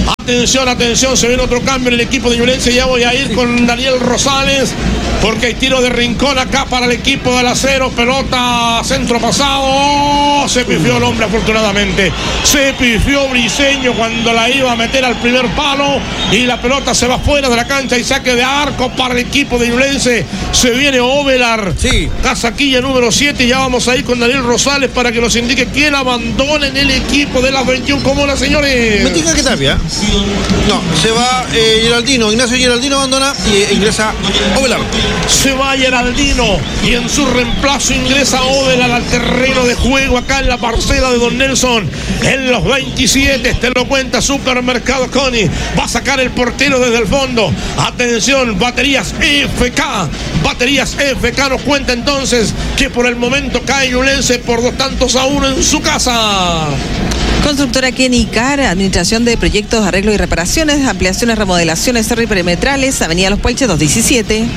Atención, se viene otro cambio en el equipo de Ñublense. Ya voy a ir con Daniel Rosales, porque hay tiro de rincón acá para el equipo del Acero. Pelota centro pasado. Se pifió el hombre, afortunadamente. Se pifió Briseño cuando la iba a meter al primer palo. Y la pelota se va fuera de la cancha y saque de arco para el equipo de Ñublense. Se viene Ovelar. Sí. Casaquilla número 7. Ya vamos a ir con Daniel Rosales para que nos indique quién abandona en el equipo de las 21 comunas, señores. Me diga que Tapia. No, se va Geraldino. Ignacio Geraldino abandona y ingresa Ovelar. Se va Geraldino y en su reemplazo ingresa Ovelar al terreno de juego acá en la parcela de Don Nelson. En los 27, te lo cuenta Supermercado Coni. Va a sacar el portero desde el fondo. Atención, Baterías FK. Baterías FK nos cuenta entonces que por el momento cae Ñublense por 2-1 en su casa. Constructora Kenny Car, administración de proyectos, arreglos y reparaciones, ampliaciones, remodelaciones, cerro y perimetrales, Avenida Los Puelches 217.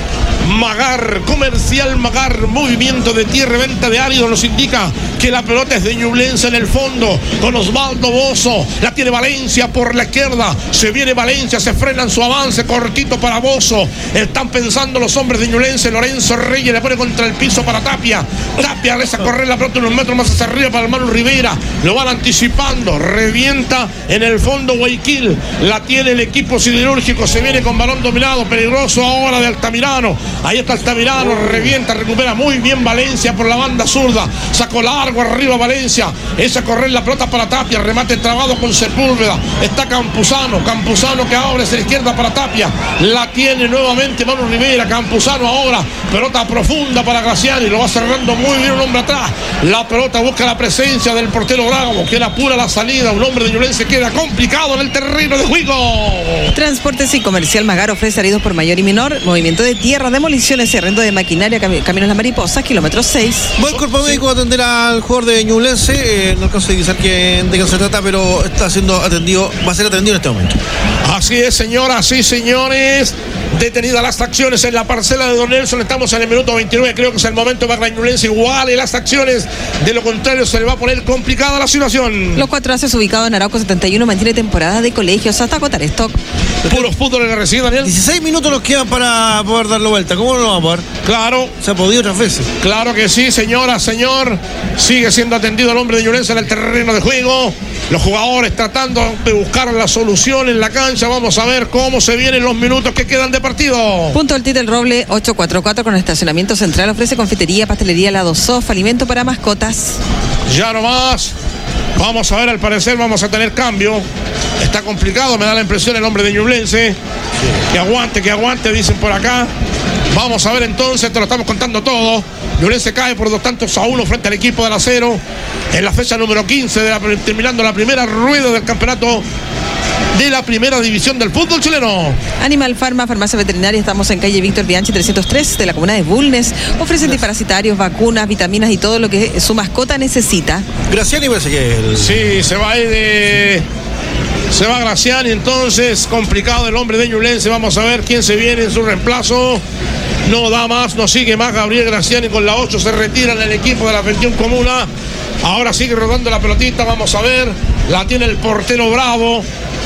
Magar, Comercial Magar, movimiento de tierra, venta de árido, nos indica que la pelota es de Ñublense en el fondo, con Osvaldo Bozo, la tiene Valencia por la izquierda, se viene Valencia, se frena en su avance, cortito para Bozo, están pensando los hombres de Ñublense, Lorenzo Reyes le pone contra el piso para Tapia, Tapia regresa a correr la pelota unos metros más hacia arriba para el Manu Rivera, lo van anticipando, revienta en el fondo Guayaquil, la tiene el equipo siderúrgico, se viene con balón dominado, peligroso ahora de Altamirano, ahí está Altamirano, revienta, recupera muy bien Valencia por la banda zurda, sacó largo arriba Valencia, esa correr la pelota para Tapia, remate trabado con Sepúlveda, está Campuzano que abre hacia la izquierda para Tapia, la tiene nuevamente Manu Rivera, Campuzano ahora, pelota profunda para Graciani, lo va cerrando muy bien un hombre atrás, la pelota busca la presencia del portero Bravo, que era pura la salida, un hombre de Ñublense queda complicado en el terreno de juego. Transportes y Comercial Magar ofrece áridos por mayor y menor, movimiento de tierra, demoliciones y arrendo de maquinaria, Caminos Las Mariposas, kilómetro 6. Buen cuerpo médico a atender al jugador de Ñublense, no alcanzo a divisar de quién se trata, pero está siendo atendido, va a ser atendido en este momento. Así es, señoras y señores, detenidas las acciones en la parcela de Don Nelson, estamos en el minuto 29, creo que es el momento para que Ñublense iguale las acciones, de lo contrario se le va a poner complicada la situación. Los 4 haces ubicados en Arauco 71 mantiene temporada de colegios hasta agotar stock. Puro fútbol en la recién, Daniel. 16 minutos nos quedan para poder darle vuelta, ¿cómo no lo vamos a poder? Claro. Se ha podido otras veces. Claro que sí, señora, señor. Sigue siendo atendido el hombre de Ñublense en el terreno de juego. Los jugadores tratando de buscar la solución en la cancha. Vamos a ver cómo se vienen los minutos que quedan de partido. Punto del Tite el Roble 844 con estacionamiento central. Ofrece confitería, pastelería, helado soft, alimento para mascotas. Ya nomás. Vamos a ver, al parecer vamos a tener cambio. Está complicado, me da la impresión el hombre de Ñublense. Que aguante, dicen por acá. Vamos a ver entonces, te lo estamos contando todo. Ñublense cae por 2-1 frente al equipo del Acero. En la fecha número 15, terminando la primera rueda del campeonato de la primera división del fútbol chileno. Animal Pharma, farmacia veterinaria, estamos en calle Víctor Bianchi 303 de la comuna de Bulnes. Ofrece antiparasitarios, vacunas, vitaminas y todo lo que su mascota necesita. Graciani parece que Sí, se va a ir de... Se va Graciani, entonces complicado el hombre de Ñublense. Vamos a ver quién se viene en su reemplazo. No da más, no sigue más Gabriel Graciani con la 8, se retira en el equipo de la 21 comuna. Ahora sigue rodando la pelotita, vamos a ver. La tiene el portero Bravo.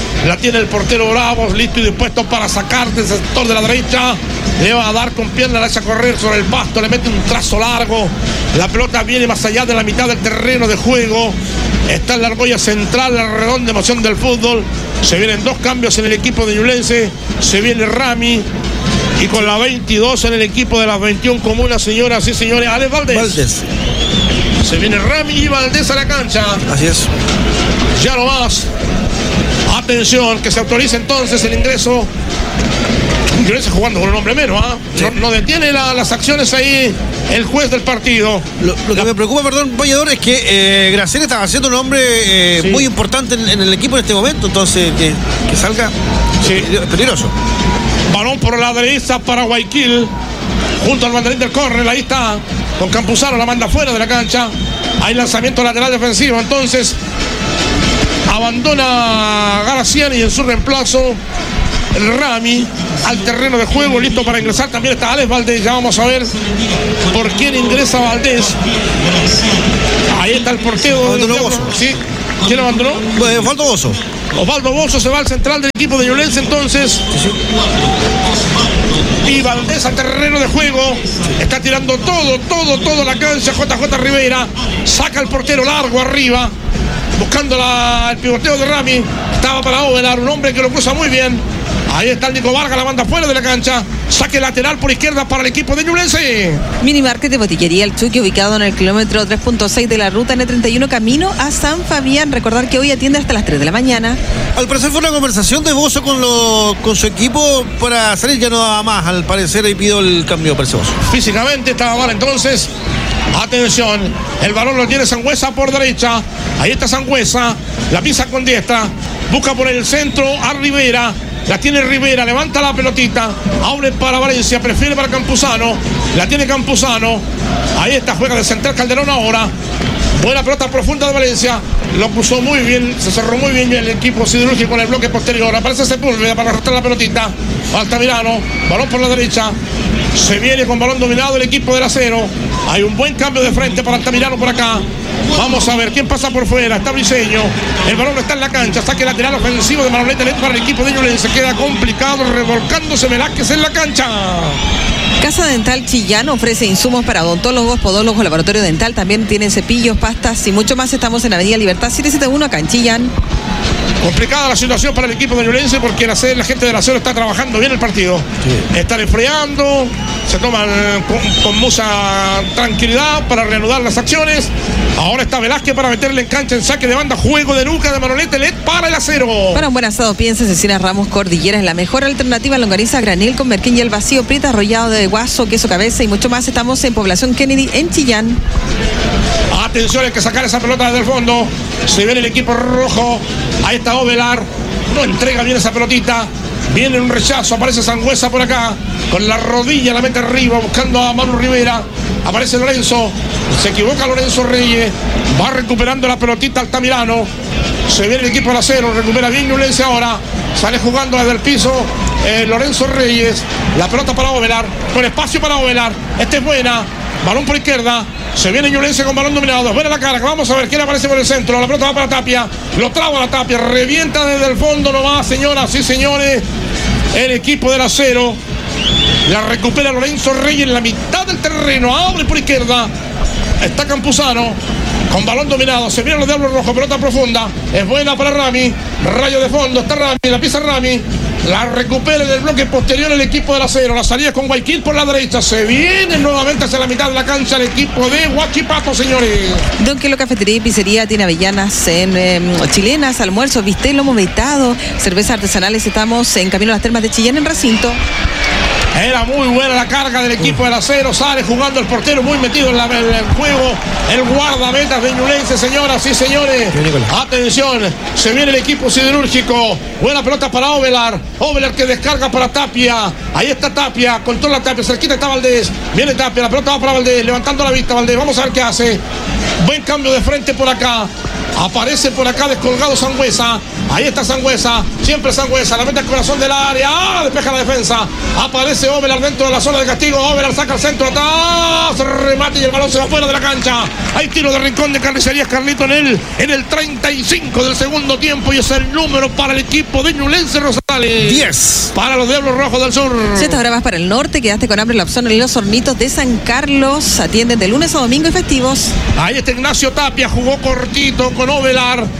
Listo y dispuesto para sacar del sector de la derecha. Le va a dar con pierna, la echa a correr sobre el pasto, le mete un trazo largo. La pelota viene más allá de la mitad del terreno de juego. Está en la argolla central, la redonda emoción del fútbol. Se vienen 2 cambios en el equipo de Ñublense. Se viene Rami. Y con la 22 en el equipo de las 21 comunas, señoras y señores, Alex Valdés. Se viene Rami y Valdés a la cancha. Así es. Ya no más. Atención, que se autoriza entonces el ingreso. Ñublense jugando con un hombre menos, ¿ah? Sí. No detiene las acciones ahí el juez del partido. Lo que me preocupa, perdón, Vallador, es que Graciela está haciendo un hombre Sí. muy importante en el equipo en este momento. Entonces, que salga Sí. es peligroso. Balón por la derecha para Guayaquil. Junto al banderín del córner, ahí está. Con Campuzano la manda fuera de la cancha. Hay lanzamiento lateral defensivo. Entonces, abandona Graciani y en su reemplazo el Rami al terreno de juego, listo para ingresar. También está Alex Valdés. Ya vamos a ver por quién ingresa Valdés. Ahí está el portero. Abandonó Bozo. Sí. ¿Quién abandonó? Falta Bozo. Osvaldo Bozo se va al central del equipo de Ñublense entonces. Y Valdés al terreno de juego. Está tirando todo la cancha. JJ Rivera saca el portero largo arriba, buscando el pivoteo de Rami. Estaba para Ovelar, un hombre que lo cruza muy bien. Ahí está el Nico Vargas, la banda fuera de la cancha. Saque lateral por izquierda para el equipo de Ñublense. Mini Market de Botillería El Chucky, ubicado en el kilómetro 3.6 de la ruta N31, camino a San Fabián. Recordar que hoy atiende hasta las 3 de la mañana. Al parecer fue una conversación de Bozo con su equipo para salir, ya no daba más, al parecer, y pidió el cambio para ese Bozo. Físicamente estaba mal entonces. Atención, el balón lo tiene Sangüesa por derecha. Ahí está Sangüesa, la pisa con diestra. Busca por el centro a Rivera. La tiene Rivera, levanta la pelotita. Abre para Valencia, prefiere para Campuzano. La tiene Campuzano. Ahí está, juega de central Calderón ahora. Buena pelota profunda de Valencia. Lo puso muy bien, se cerró muy bien el equipo siderúrgico con el bloque posterior. Aparece Sepúlveda para arrastrar la pelotita. Altamirano, balón por la derecha. Se viene con balón dominado el equipo del Acero. Hay un buen cambio de frente para Altamirano por acá. Vamos a ver quién pasa por fuera. Está Briseño. El balón no está en la cancha. Saque lateral ofensivo de Manolete Let para el equipo de Ñublense. Queda complicado, revolcándose Velázquez en la cancha. Casa Dental Chillán ofrece insumos para odontólogos, podólogos, laboratorio dental. También tienen cepillos, pastas y mucho más. Estamos en Avenida Libertad 771 acá en Chillán. Complicada la situación para el equipo de Ñublense porque la gente del Acero está trabajando bien el partido. Sí. Están enfriando, se toman con mucha tranquilidad para reanudar las acciones. Ahora está Velázquez para meterle en cancha en saque de banda. Juego de nuca de Manolete Let para el Acero. Para un buen asado, piensa Cecinas Ramos Cordillera es la mejor alternativa. Longaniza granil con merquén y el vacío, prieta, arrollado de guaso, queso cabeza y mucho más. Estamos en Población Kennedy en Chillán. Atención, hay que sacar esa pelota desde el fondo. Se viene el equipo rojo. Ahí está Ovelar. No entrega bien esa pelotita. Viene un rechazo. Aparece Sangüesa por acá. Con la rodilla la mete arriba buscando a Manu Rivera. Aparece Lorenzo. Se equivoca Lorenzo Reyes. Va recuperando la pelotita Altamirano. Se viene el equipo del Acero. Recupera bien Ñublense ahora. Sale jugando desde el piso Lorenzo Reyes. La pelota para Ovelar. Con espacio para Ovelar. Esta es buena. Balón por izquierda. Se viene Ñublense con balón dominado. Buena la cara. Vamos a ver quién aparece por el centro. La pelota va para Tapia. Lo traba la Tapia. Revienta desde el fondo nomás, señoras y señores. El equipo del Acero. La recupera Lorenzo Reyes en la mitad del terreno. Abre por izquierda. Está Campuzano. Con balón dominado. Se vienen los Diablos Rojos. Pelota profunda. Es buena para Rami. Rayo de fondo. Está Rami. La pisa Rami. La recupera en el bloque posterior el equipo del Acero. La salida con Guayaquil por la derecha. Se viene nuevamente hacia la mitad de la cancha el equipo de Huachipato, señores. Don Quelo Cafetería y Pizzería tiene avellanas chilenas, almuerzos, bistec, lomo vetado, cervezas artesanales. Estamos en camino a las termas de Chillán en recinto. Era muy buena la carga del equipo del Acero. Sale jugando el portero muy metido en el juego. El guardametas de Ñublense, señoras y señores. Atención, se viene el equipo siderúrgico. Buena pelota para Ovelar. Ovelar que descarga para Tapia. Ahí está Tapia, controla Tapia. Cerquita está Valdés. Viene Tapia, la pelota va para Valdés. Levantando la vista Valdés. Vamos a ver qué hace. Buen cambio de frente por acá. Aparece por acá descolgado Sangüesa. Ahí está Sangüesa. Siempre Sangüesa. La mete al corazón del área. Despeja la defensa. Aparece Ovelar dentro de la zona de castigo. Ovelar saca el centro atrás. Remate y el balón se va fuera de la cancha. Hay tiro de rincón de Carnicerías Carlito en el 35 del segundo tiempo. Y es el número para el equipo de Ñublense Rosales. 10. Para los Diablos Rojos del Sur. 7 horas más para el norte. Quedaste con hambre en la opción en Los Hornitos de San Carlos. Atienden de lunes a domingo y festivos. Ahí está Ignacio Tapia. Jugó cortito con Ovelar.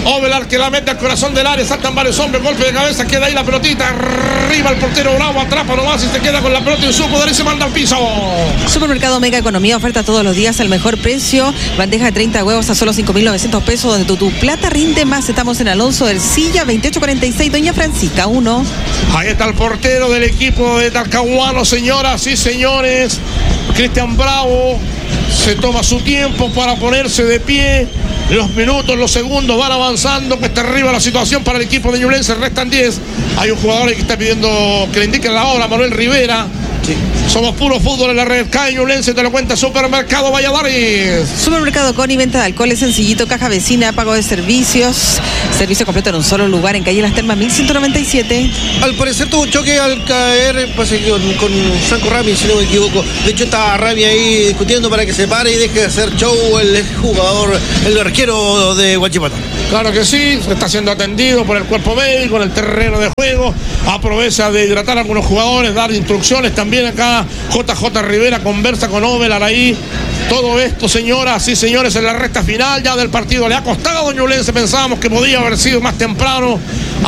Ovelar que la mete al corazón del área, saltan varios hombres, golpe de cabeza, queda ahí la pelotita, arriba el portero Bravo, atrapa nomás y se queda con la pelota en su poder y se manda al piso. Supermercado Mega Economía, oferta todos los días al mejor precio, bandeja de 30 huevos a solo 5.900 pesos, donde tu plata rinde más. Estamos en Alonso del Silla, 2846, Doña Francisca 1. Ahí está el portero del equipo de Talcahuano, señoras y señores, Cristian Bravo. Se toma su tiempo para ponerse de pie. Los minutos, los segundos van avanzando. Cuesta arriba la situación para el equipo de Ñublense. Restan 10. Hay un jugador que está pidiendo que le indiquen la hora, Manuel Rivera. Sí. Somos puro fútbol en la red. Cae Ñublense, te lo cuenta Supermercado Valladares. Supermercado Coni, venta de alcohol es sencillito, caja vecina, pago de servicios. Servicio completo en un solo lugar, en calle Las Termas 1197. Al parecer tuvo un choque al caer con Franco Rami, si no me equivoco. De hecho está Rami ahí discutiendo para que se pare y deje de hacer show el jugador, el arquero de Huachipato. Claro que sí, está siendo atendido por el cuerpo médico en el terreno de juego. Aprovecha de hidratar a algunos jugadores, dar instrucciones también acá. JJ Rivera conversa con Ovelar ahí. Todo esto, señoras y señores, en la recta final ya del partido. Le ha costado a Ñublense, pensábamos que podía haber sido más temprano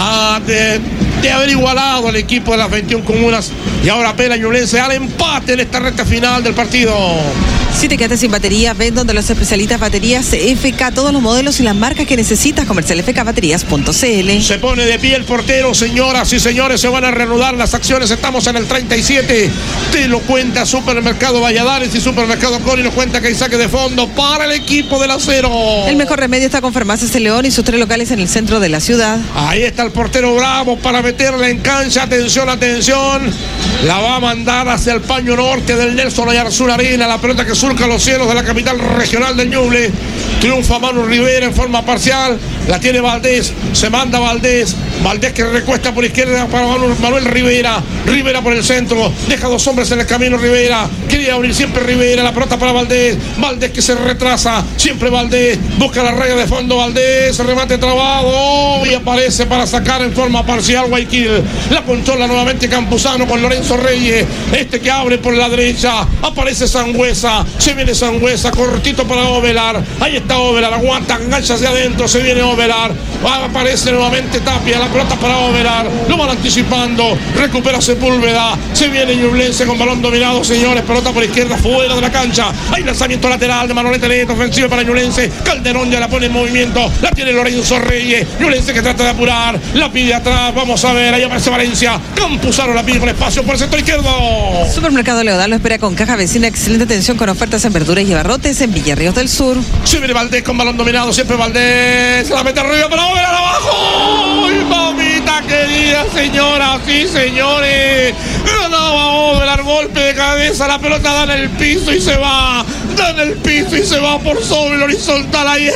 de haber igualado al equipo de las 21 comunas. Y ahora apela Ñublense al empate en esta recta final del partido. Si te quedaste sin batería, ven donde los especialistas baterías FK, todos los modelos y las marcas que necesitas. Comercial fkbaterías.cl. Se pone de pie el portero, señoras y señores, se van a reanudar las acciones. Estamos en el 37. Te lo cuenta Supermercado Valladares y Supermercado Coni nos cuenta que hay saque de fondo para el equipo del Acero. El mejor remedio está con Farmacias El León y sus 3 locales en el centro de la ciudad. Ahí está el portero Bravo para meterla en cancha. Atención, atención. La va a mandar hacia el paño norte del Nelson Oyarzún Arena. La pelota que surca los cielos de la capital regional del Ñuble. Triunfa Manu Rivera en forma parcial. La tiene Valdés. Se manda Valdés. Valdés que recuesta por izquierda para Manuel Rivera. Rivera por el centro. Deja 2 hombres en el camino Rivera. Quería abrir siempre Rivera. La pelota para Valdés. Valdés que se retrasa. Siempre Valdés. Busca la raya de fondo Valdés. Remate trabado. Y aparece para sacar en forma parcial Guayaquil. La controla nuevamente Campuzano con Lorenzo Reyes. Este que abre por la derecha. Aparece Sangüesa. Se viene Sangüesa. Cortito para Ovelar. Ahí está Ovelar. Aguanta. Engancha hacia adentro. Se viene Ovelar. Aparece nuevamente Tapia. La pelota para Ovelar. Lo van anticipando. Recupera Sepúlveda. Se viene Ñublense con balón dominado, señores. Pelota por izquierda. Fuera de la cancha. Hay lanzamiento lateral de Manolete Neto. Ofensiva para Ñublense. Calderón ya la pone en movimiento. La tiene Lorenzo Reyes. Ñublense que trata de apurar. La pide atrás. Vamos a ver. Ahí aparece Valencia. Campuzano la pide con espacio por el sector izquierdo. Supermercado Leodal lo espera con caja vecina. Excelente atención con ofertas en verduras y abarrotes en Villarríos del Sur. Se viene Valdés con balón dominado. Siempre Valdés. Se la mete arriba para Ovelar abajo. ¡Ay, mamita querida, señoras y señores! Ganaba Ovelar, golpe de cabeza. La pelota da en el piso y se va. Da en el piso y se va por sobre el horizontal. Ahí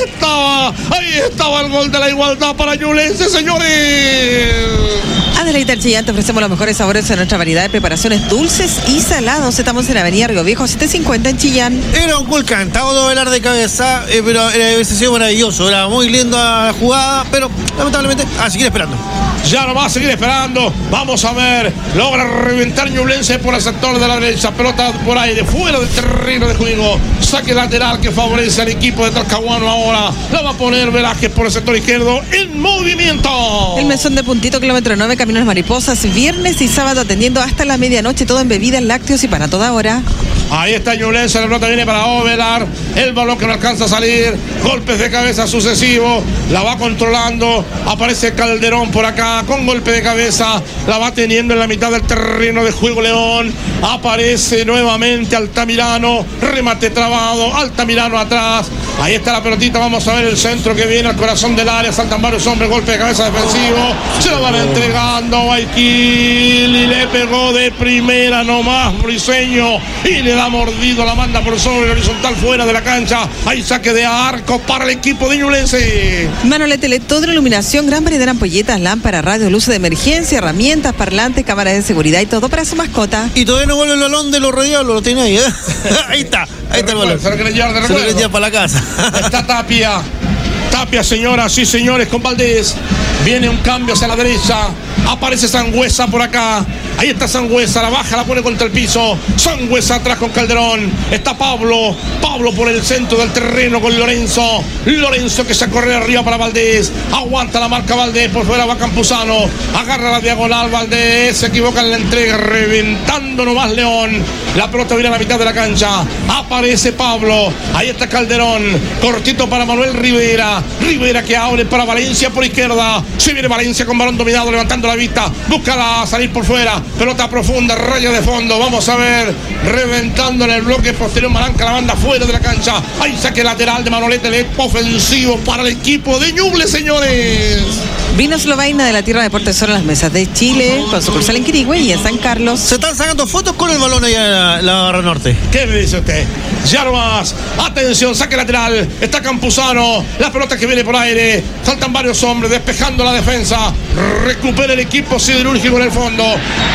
estaba el gol de la igualdad para Ñublense, señores. A Deleita el Chillán te ofrecemos los mejores sabores en nuestra variedad de preparaciones dulces y salados. Estamos en la avenida Río Viejo 750 en Chillán. Era un gol cantado de Ovelar de cabeza, pero hubiese sido maravilloso. Era muy linda la jugada, pero lamentablemente a seguir esperando. Ya no va a seguir esperando. Vamos a ver. Logra reventar Ñublense por el sector de la derecha. Pelota por ahí de fuera del terreno de juego. Saque lateral que favorece al equipo de Talcahuano ahora. La va a poner Velázquez por el sector izquierdo en movimiento. El mesón de Puntito, kilómetro 9, Camino Las Mariposas. Viernes y sábado atendiendo hasta la medianoche. Todo en bebidas, lácteos y para toda hora. Ahí está Ñublense, la pelota viene para Ovelar, el balón que no alcanza a salir, golpes de cabeza sucesivos, la va controlando, aparece Calderón por acá con golpe de cabeza, la va teniendo en la mitad del terreno de juego León, aparece nuevamente Altamirano, remate trabado, Altamirano atrás, ahí está la pelotita, vamos a ver el centro que viene al corazón del área, saltan varios hombres, golpe de cabeza defensivo, se lo van entregando a Guayaquil y le pegó de primera nomás Briseño y le da mordido, la manda por sobre el horizontal fuera de la cancha. Hay saque de arco para el equipo de Ñublense. Manolete LED, toda la iluminación, gran variedad de ampolletas, lámparas, radios, luces de emergencia, herramientas, parlantes, cámaras de seguridad y todo para su mascota. Y todavía no vuelve el balón de los radialos, lo tiene ahí, ¿eh? Ahí está el balón. Se lo quieren llevar de recuerdo. Se lo quieren llevar para la casa. Está Tapia. Tapia, señoras y señores, con Valdés. Viene un cambio hacia la derecha. Aparece Sangüesa por acá. Ahí está Sangüesa, la baja, la pone contra el piso. Sangüesa atrás con Calderón. Está Pablo por el centro del terreno con Lorenzo. Lorenzo que se corre arriba para Valdés. Aguanta la marca Valdés, por fuera va Campuzano. Agarra la diagonal Valdés, se equivoca en la entrega, reventando nomás León. La pelota viene a la mitad de la cancha. Aparece Pablo. Ahí está Calderón. Cortito para Manuel Rivera. Rivera que abre para Valencia por izquierda. Se viene Valencia con balón dominado, levantando la vista. Busca salir por fuera. Pelota profunda, raya de fondo. Vamos a ver. Reventando en el bloque posterior. Maranca la banda fuera de la cancha. Ahí saque lateral de Manolete. El ofensivo para el equipo de Ñuble, señores. Vinos Lovaina de la Tierra de Deportes en las mesas de Chile, con sucursal en Quirigüe y en San Carlos. Se están sacando fotos con el balón allá en la barra norte. ¿Qué me dice usted? Ya nomás. Atención, saque lateral. Está Campuzano. La pelota que viene por aire. Faltan varios hombres despejando la defensa. Recupera el equipo siderúrgico en el fondo.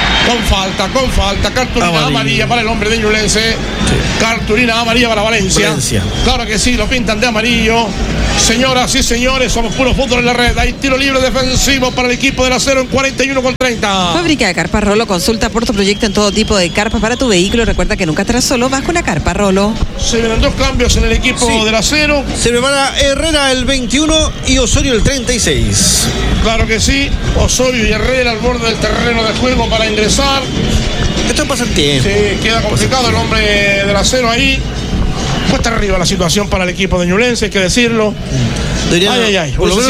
Con falta. Cartulina amarilla para el hombre de Ñublense. Sí. Cartulina amarilla para Valencia. Claro que sí, lo pintan de amarillo. Señoras y señores, somos puro fútbol en la red. Hay tiro libre defensivo para el equipo del Acero en 41:30. Fábrica de Carpas Rolo. Consulta por tu proyecto en todo tipo de carpas para tu vehículo. Recuerda que nunca estarás solo. Vas con una carpa Rolo. Se vienen 2 cambios en el equipo del Acero. Se prepara Herrera el 21 y Osorio el 36. Claro que sí. Osorio y Herrera al borde del terreno de juego para ingresar. Esto pasa el tiempo. Sí, queda complicado el hombre del Acero ahí. Cuesta arriba la situación para el equipo de Ñublense, hay que decirlo. Ay. Hubiese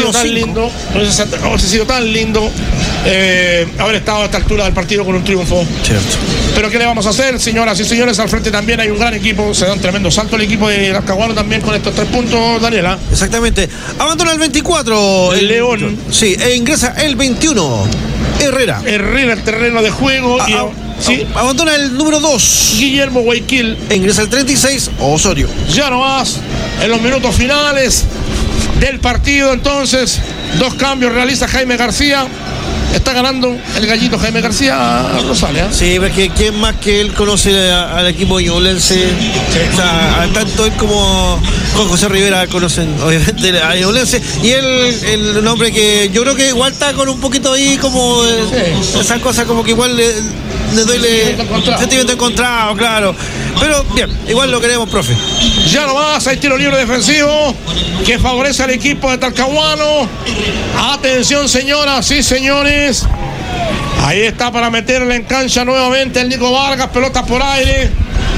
sido tan lindo haber estado a esta altura del partido con un triunfo. Cierto. Pero ¿qué le vamos a hacer, señoras y señores? Al frente también hay un gran equipo. Se da un tremendo salto el equipo de Talcahuano también con estos 3 puntos, Daniela. Exactamente. Abandona el 24. El León. Sí, e ingresa el 21. Herrera el terreno de juego. Sí. Abandona el número 2. Guillermo Guayquil. E ingresa el 36. Osorio. Ya nomás en los minutos finales del partido, entonces 2 cambios realiza Jaime García. Está ganando el gallito Jaime García a Rosales. Sí, porque ¿quién más que él conoce al equipo ñublense? Sí. O sea, tanto él como José Rivera conocen obviamente a ñublense. Y él un hombre que yo creo que igual está con un poquito ahí como esa cosa como que igual le duele sentimiento encontrado, claro. Pero bien, igual lo queremos, profe. Ya nomás hay tiro libre defensivo que favorece al equipo de Talcahuano. Atención, señoras y señores. Ahí está para meterle en cancha nuevamente el Nico Vargas. Pelota por aire.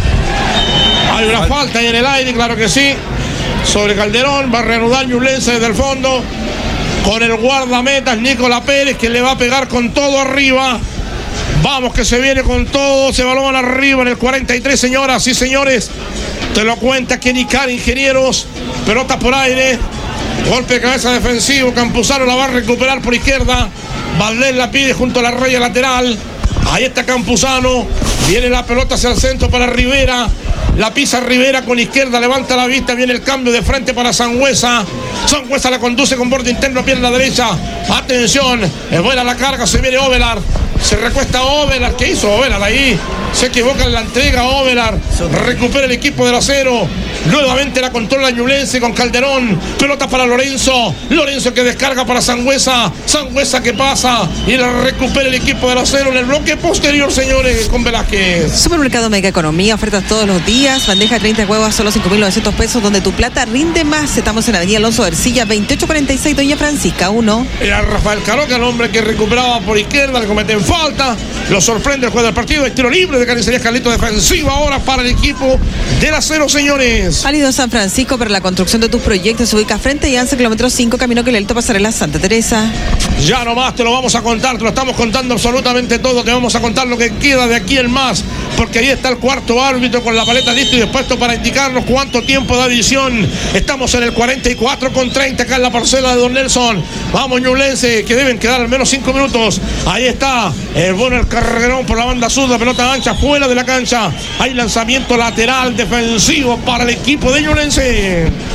Hay una falta ahí en el aire, claro que sí. Sobre Calderón. Va a reanudar Ñublense desde el fondo. Con el guardametas Nicolás Pérez, que le va a pegar con todo arriba. Vamos que se viene con todo, se balón arriba en el 43, señoras y señores. Te lo cuenta Kenny Carr, Ingenieros. Pelota por aire. Golpe de cabeza defensivo. Campuzano la va a recuperar por izquierda. Valdés la pide junto a la raya lateral. Ahí está Campuzano. Viene la pelota hacia el centro para Rivera. La pisa Rivera con izquierda, levanta la vista, viene el cambio de frente para Sangüesa. Sangüesa la conduce con borde interno, pierna derecha. Atención, es buena la carga, se viene Ovelar. Se recuesta Ovelar. ¿Qué hizo Ovelar ahí? Se equivoca en la entrega Ovelar. Recupera el equipo del Acero. Nuevamente la controla Ñublense con Calderón. Pelota para Lorenzo. Lorenzo que descarga para Sangüesa. Sangüesa que pasa y la recupera el equipo del Acero en el bloque posterior, señores, con Velázquez. Supermercado Mega Economía, ofertas todos los días. Bandeja de 30 huevos, solo 5.900 pesos, donde tu plata rinde más. Estamos en Avenida Alonso de Ercilla, 2846, Doña Francisca 1. Era Rafael Caroca, el hombre que recuperaba por izquierda, le cometen falta. Lo sorprende el juego del partido. El tiro libre de Carnicería Carlito, defensiva ahora para el equipo del Acero, señores. Álido San Francisco, para la construcción de tus proyectos, se ubica frente y 11 kilómetros 5, camino que le Alto Pasarela Santa Teresa. Ya nomás te lo vamos a contar, te lo estamos contando absolutamente todo. Te vamos a contar lo que queda de aquí en más, porque ahí está el cuarto árbitro con la paleta listo y dispuesto para indicarnos cuánto tiempo de adición. Estamos en el 44:30 acá en la parcela de Don Nelson. Vamos, Ñublense, que deben quedar al menos 5 minutos. Ahí está el bueno, el carrerón por la banda sur, la pelota ancha fuera de la cancha. Hay lanzamiento lateral defensivo para el equipo de Ñublense.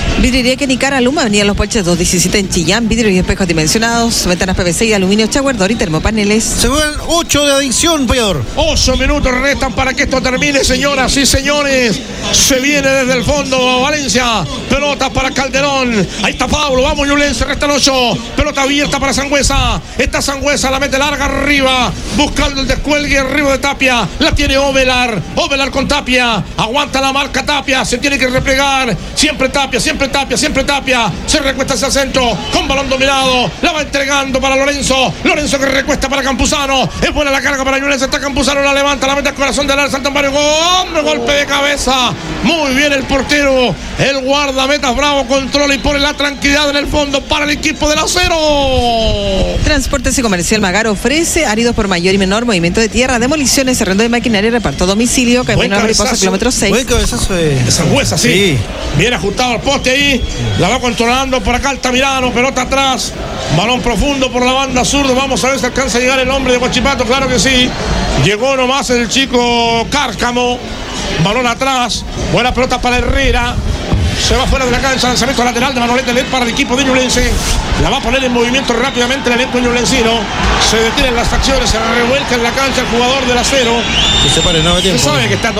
Vidriería Kenicara Luma, Avenida Los Puelches 217 en Chillán, vidrios y espejos dimensionados, ventanas PVC y aluminio Chauer, Dor y termopaneles. Se juegan 8 de adicción, peleador. 8 minutos restan para que esto termine, señoras y señores. Se viene desde el fondo Valencia. Pelota para Calderón. Ahí está Pablo. Vamos, Ñublense. Restan 8. Pelota abierta para Sangüesa. Esta Sangüesa la mete larga arriba. Buscando el descuelgue arriba de Tapia. La tiene Ovelar. Ovelar con Tapia. Aguanta la marca Tapia. Se tiene que replegar. Siempre Tapia, siempre Tapia, siempre Tapia. Se recuesta hacia el centro. Con balón dominado. La va entregando para Lorenzo. Lorenzo que recuesta para Campuzano. Es buena la carga para Ñublense. Está Campuzano. La levanta. La mete al corazón del área. Salta Mario. Golpe de cabeza. Muy bien el portero. El guardametas Bravo controla y pone la tranquilidad en el fondo para el equipo del Acero. Transportes y Comercial Magar ofrece áridos por mayor y menor movimiento de tierra, demoliciones, arrendo de maquinaria, reparto a domicilio, camino a Mariposa, kilómetro 6. Buen cabezazo de Sangüesa, sí. Bien ajustado al poste ahí. La va controlando por acá Altamirano. Pelota atrás. Balón profundo por la banda zurda. Vamos a ver si alcanza a llegar el hombre de Huachipato. Claro que sí. Llegó nomás el chico Cárcamo. Balón atrás. Buena pelota para Herrera. Se va fuera de la cancha, lanzamiento lateral de Manolete Led para el equipo de Ñublense. La va a poner en movimiento rápidamente el elenco ñublencino. Se detienen las acciones, se revuelca en la cancha el jugador del Acero. Que se pare, no hay tiempo. Se sabe que está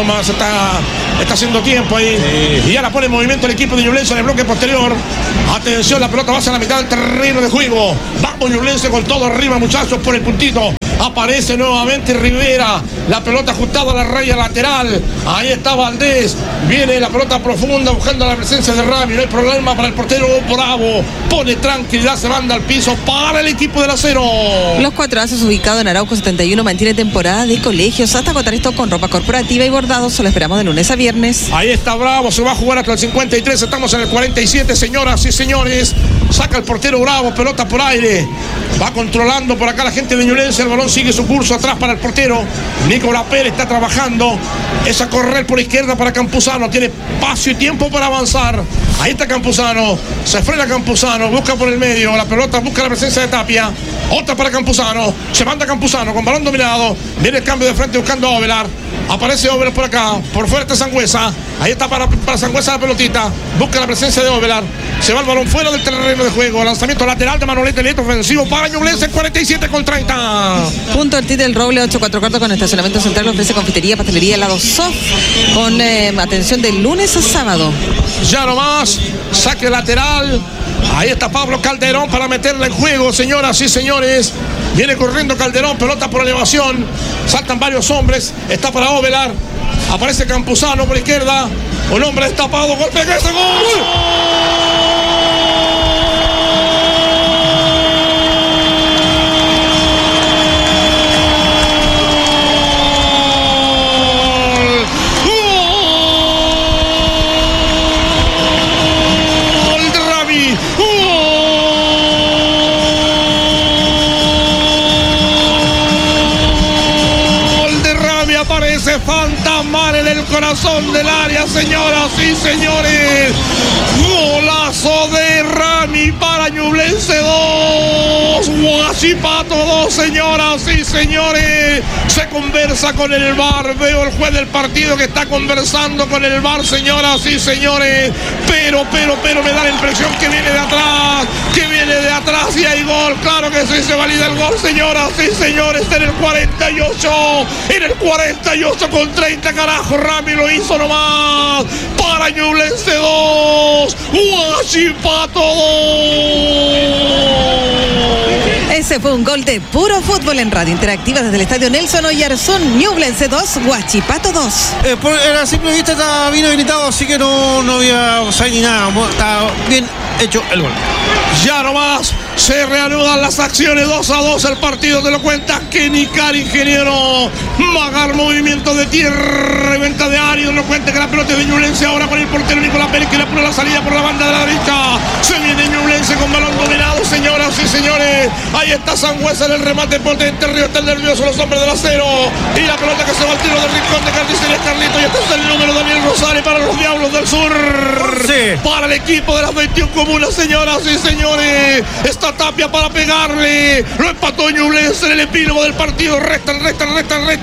haciendo tiempo ahí. Sí. Y ya la pone en movimiento el equipo de Ñublense en el bloque posterior. Atención, la pelota va hacia la mitad del terreno de juego. Vamos Ñublense con todo arriba, muchachos, por el puntito. Aparece nuevamente Rivera. La pelota ajustada a la raya lateral. Ahí está Valdés. Viene la pelota profunda buscando la presencia de Rami. No hay problema para el portero Bravo. Pone tranquilidad, se manda al piso para el equipo del Acero. Los 4 Ases ubicado en Arauco 71 mantiene temporada de colegios hasta agotar esto con ropa corporativa y bordados. Solo esperamos de lunes a viernes. Ahí está Bravo. Se va a jugar hasta el 53. Estamos en el 47, señoras y señores. Saca el portero Bravo. Pelota por aire. Va controlando por acá la gente de Ñublense. El balón sigue su curso atrás para el portero. Nicolás Pérez está trabajando. Es a correr por izquierda para Campuzano. Tiene espacio y tiempo para avanzar. Ahí está Campuzano. Se frena Campuzano. Busca por el medio. La pelota busca la presencia de Tapia. Otra para Campuzano. Se manda Campuzano con balón dominado. Viene el cambio de frente buscando a Ovelar. Aparece Ovelar por acá. Por fuerte Sangüesa. Ahí está para Sangüesa la pelotita. Busca la presencia de Ovelar. Se va el balón fuera del terreno de juego. Lanzamiento lateral de Manolete Lieto ofensivo para Ñublense 47-30. Punto Ortiz del Roble 844 con estacionamiento central. Ofrece confitería, pastelería, helado soft con atención de lunes a sábado. Ya nomás. Saque lateral. Ahí está Pablo Calderón para meterla en juego, señoras y señores. Viene corriendo Calderón, pelota por elevación. Saltan varios hombres. Está para Ovelar. Aparece Campuzano por izquierda. Un hombre destapado. Golpe de cabeza. ¡Gol! Fantasmal en el corazón del área, señoras y señores. Golazo de Rami para Ñublense 2. Huachipato 2, señoras y señores. Se conversa con el VAR. Veo el juez del partido que está conversando con el VAR, señoras y señores. Pero me da la impresión que viene de atrás. Y hay gol. Claro que sí, se valida el gol, señoras y señores. En el 48. En el 48 con 30, carajo. Rami lo hizo nomás. Para Ñublense 2. Huachipato 2. Ese fue un gol de puro fútbol en Radio Interactiva desde el estadio Nelson Oyarzún. Ñublense 2, Huachipato 2. Era simple vista, estaba bien habilitado, así que no había ni nada. Estaba bien hecho el gol. Ya nomás se reanudan las acciones 2-2. El partido te lo cuenta Kenny Cari, ingeniero. Magar, movimiento de tierra y venta de área. No cuenta que la pelota es de Ñublense ahora con el portero Nicolás Pérez que le pone la salida por la banda de la derecha. Se viene Ñublense con balón dominado, señoras y señores. Ahí está Sangüesa en el remate potente. Río está nervioso los hombres del Acero. Y la pelota que se va al tiro del rincón de Carnicería Carlito. Y este es el número Daniel Rosales para los Diablos del Sur. Sí. Para el equipo de las 21 comunas, señoras y señores. Está Tapia para pegarle. Lo empató Ñublense en el epílogo del partido. Restan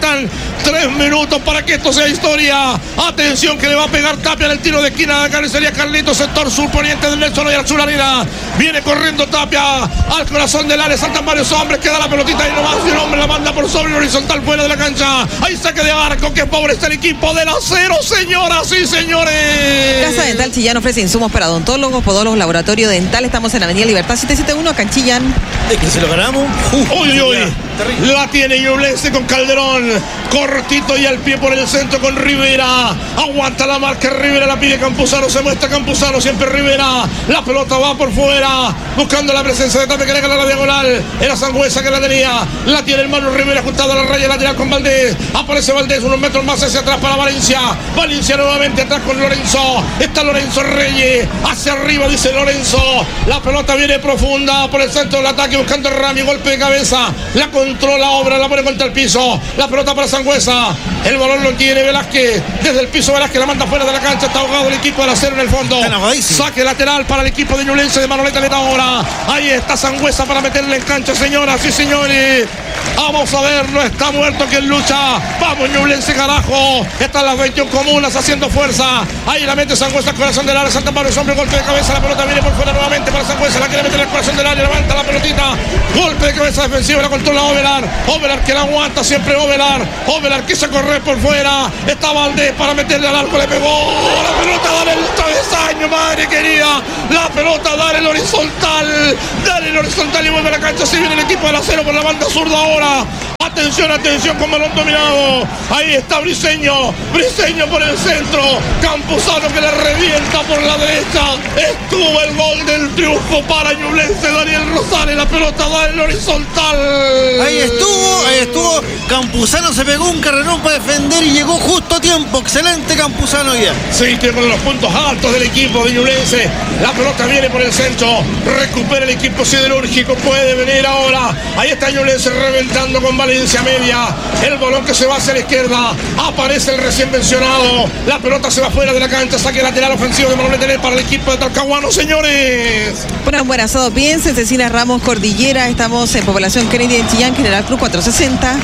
Faltan 3 minutos para que esto sea historia. Atención que le va a pegar Tapia en el tiro de esquina. Acá sería Carlitos, sector sur poniente del Nelson y al sur Arena. Viene corriendo Tapia al corazón del área. Saltan varios hombres. Queda la pelotita ahí nomás. Y un hombre la manda por sobre horizontal fuera de la cancha. Ahí saque de arco. Que pobre está el equipo del Acero, señoras y señores. Casa Dental Chillán ofrece insumos para odontólogos, podólogos, laboratorio dental. Estamos en Avenida Libertad 771 acá en Chillán. Es que se lo ganamos. Uy. La tiene Ñublense con Calderón. Cortito y al pie por el centro con Rivera. Aguanta la marca Rivera, la pide Campuzano. Se muestra Campuzano, siempre Rivera. La pelota va por fuera. Buscando la presencia de Tapia que le gana la diagonal. Era Sangüesa que la tenía. La tiene el Manu Rivera ajustado a la raya lateral con Valdés. Aparece Valdés unos metros más hacia atrás para Valencia. Valencia nuevamente atrás con Lorenzo. Está Lorenzo Reyes. Hacia arriba dice Lorenzo. La pelota viene profunda por el centro del ataque buscando a Rami. Golpe de cabeza. La controla Obra, la pone contra el piso. La pelota para Sangüesa. El balón lo tiene Velázquez. Desde el piso Velázquez la manda fuera de la cancha. Está ahogado el equipo del Acero en el fondo. Saque lateral para el equipo de Ñublense de Manoleta Leta ahora. Ahí está Sangüesa para meterle en cancha, señoras y señores. Vamos a ver, no está muerto quien lucha. Vamos Ñublense, carajo. Están las 21 comunas haciendo fuerza. Ahí la mete Sangüesa al corazón del área. Saltan varios hombres, golpe de cabeza. La pelota viene por fuera nuevamente para Sangüesa. La quiere meter al corazón del área. Levanta la pelotita. Golpe de cabeza defensiva. La controla Ovelar que la aguanta siempre Ovelar que se corre por fuera. Está Valdés para meterle al arco. Le pegó. La pelota dale el travesaño, madre querida. La pelota dale el horizontal. Dale el horizontal y vuelve a la cancha. Se viene el equipo del Acero por la banda zurda ahora. Atención con balón dominado. Ahí está Briseño por el centro. Campuzano que le revienta por la derecha. Estuvo el gol del triunfo para Ñublense. Daniel Rosales, la pelota da el horizontal. Ahí estuvo. Campuzano se pegó un carrerón para defender y llegó justo a tiempo. Excelente Campuzano ya. Sí, tiene con los puntos altos del equipo de Ñublense. La pelota viene por el centro. Recupera el equipo siderúrgico. Puede venir ahora. Ahí está Ñublense reventando con Valencia media. El balón que se va hacia la izquierda. Aparece el recién mencionado. La pelota se va fuera de la cancha. Saque lateral ofensivo de Manuel Tener para el equipo de Talcahuano, señores. Bueno, buen asado piense. Cecilia Ramos Cordillera. Estamos en Población Kennedy en Chillán, General Cruz 460.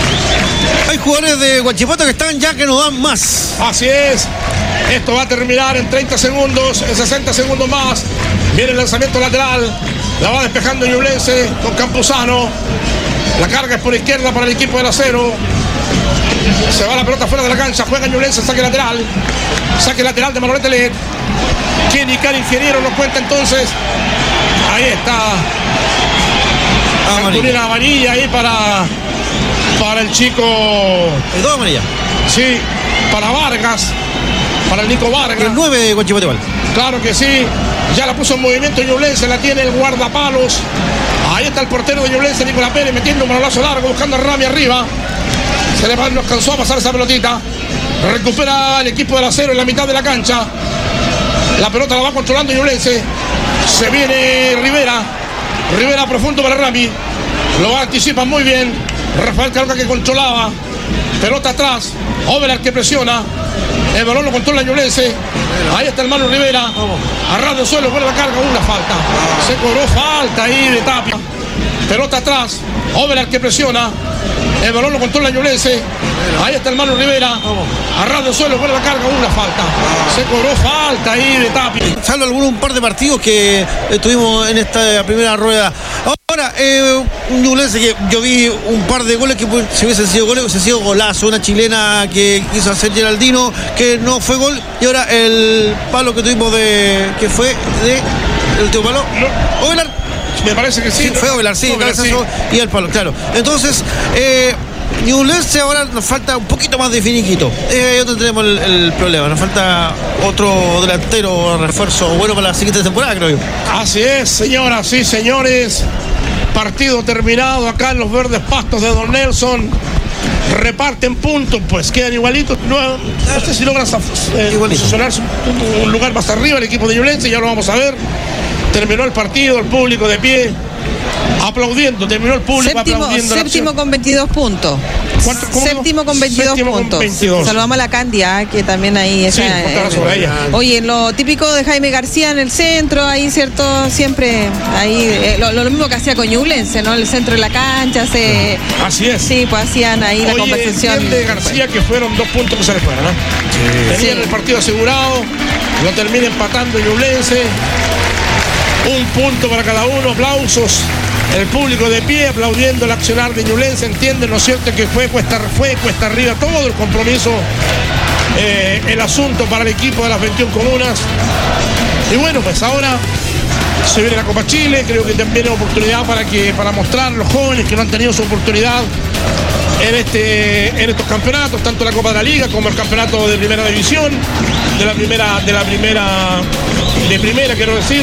Hay jugadores de Huachipato que están ya que no dan más. Así es. Esto va a terminar en 30 segundos, en 60 segundos más. Viene el lanzamiento lateral. La va despejando Ñublense con Campuzano. La carga es por izquierda para el equipo del Acero. Se va la pelota fuera de la cancha. Juega Ñublense, saque lateral. Saque lateral de Manolete Led. Kenny Car Ingeniero nos cuenta entonces. Ahí está. Una amarilla ahí para el chico. ¿El 2 amarilla? Sí, para Vargas. Para el Nico Vargas. El 9 de Huachipato igual. Claro que sí. Ya la puso en movimiento Ñublense. La tiene el guardapalos. Ahí está el portero de Ñublense, Nicolás Pérez, metiendo un balolazo largo, buscando a Rami arriba. No alcanzó a pasar esa pelotita. Recupera el equipo del Acero en la mitad de la cancha. La pelota la va controlando Ñublense. Se viene Rivera profundo para Rami. Lo anticipa muy bien. Rafael Carga que controlaba. Pelota atrás. Ovelar que presiona. El balón lo controla Ñublense. Ahí está el Manu Rivera. A ras del suelo, vuelve la carga. Una falta. Se cobró falta ahí de Tapia. Pelota atrás. Ovelar que presiona. El balón lo controla Ñublense. Ahí está el Manu Rivera. A ras del suelo, vuelve la carga. Una falta. Se cobró falta ahí de Tapia. Salvo un par de partidos que estuvimos en esta primera rueda. Ahora, un Ñublense que yo vi un par de goles que si hubiesen sido goles, hubiese sido golazo. Una chilena que quiso hacer Geraldino, que no fue gol. Y ahora el palo que tuvimos el último palo. Ovelar. Me parece que sí. Fue Ovelar, sí, cabezazo y el palo, claro. Entonces, Ñublense ahora nos falta un poquito más de finiquito. Ahí tendremos el problema. Nos falta otro delantero refuerzo bueno para la siguiente temporada, creo yo. Así es, señoras y señores. Partido terminado acá en los verdes pastos de Don Nelson. Reparten puntos, pues quedan igualitos. No sé si logran posicionarse un lugar más arriba el equipo de Ñublense, ya lo vamos a ver. Terminó el partido, el público de pie, Aplaudiendo, terminó el público aplaudiendo. Séptimo con 22 puntos. Séptimo con 22 puntos. 22. Saludamos a la Candia, que también ahí está. Sí, sobre ella. Oye, lo típico de Jaime García en el centro, ahí, ¿cierto? Siempre ahí, lo mismo que hacía con Ñublense, ¿no? El centro de la cancha. Así es. Sí, pues hacían ahí la conversación. De García que fueron 2 puntos que se le fueron, ¿no? Sí. Tenían el partido asegurado, lo termina empatando Ñublense. 1 punto para cada uno, aplausos. El público de pie aplaudiendo el accionar de Ñublense, entiende, ¿no es cierto?, que fue cuesta arriba todo el compromiso, el asunto para el equipo de las 21 comunas. Y bueno, pues ahora se viene la Copa Chile, creo que también es oportunidad para mostrar a los jóvenes que no han tenido su oportunidad en estos campeonatos, tanto la Copa de la Liga como el campeonato de primera división, de primera quiero decir.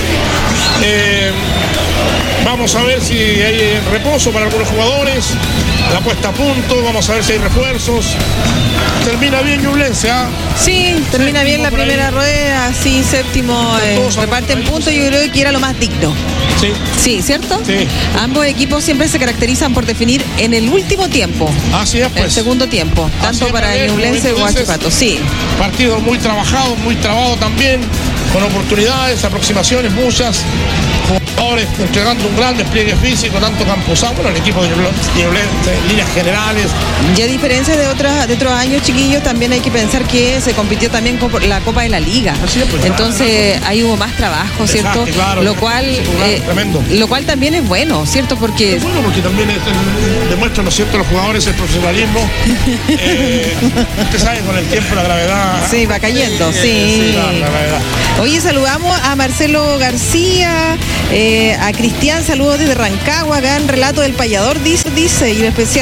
Vamos a ver si hay reposo para algunos jugadores, la puesta a punto, vamos a ver si hay refuerzos. Termina bien Ñublense, ¿ah? Sí, termina bien la primera rueda, sí, séptimo, reparten puntos, yo creo que era lo más digno. Sí. Sí, ¿cierto? Sí. Ambos equipos siempre se caracterizan por definir en el último tiempo. Así es, pues. El segundo tiempo, tanto para Ñublense como Huachipato, sí. Partido muy trabajado, muy trabado también, con oportunidades, aproximaciones muchas. Jugadores entregando un gran despliegue físico, tanto Campuzano, bueno, el equipo de Ñublense en líneas generales. Y a diferencia de otros años, chiquillos, también hay que pensar que se compitió también con la Copa de la Liga. Pues, entonces ahí hubo más trabajo, ¿cierto? Claro, lo cual también es bueno, ¿cierto? Porque es bueno porque también demuestra, ¿no es cierto?, los jugadores el profesionalismo. Usted sabe, con el tiempo la gravedad. Sí, va cayendo, sí. La gravedad. Oye, saludamos a Marcelo García, a Cristian, saludos desde Rancagua, gran relato del payador, dice, y en especial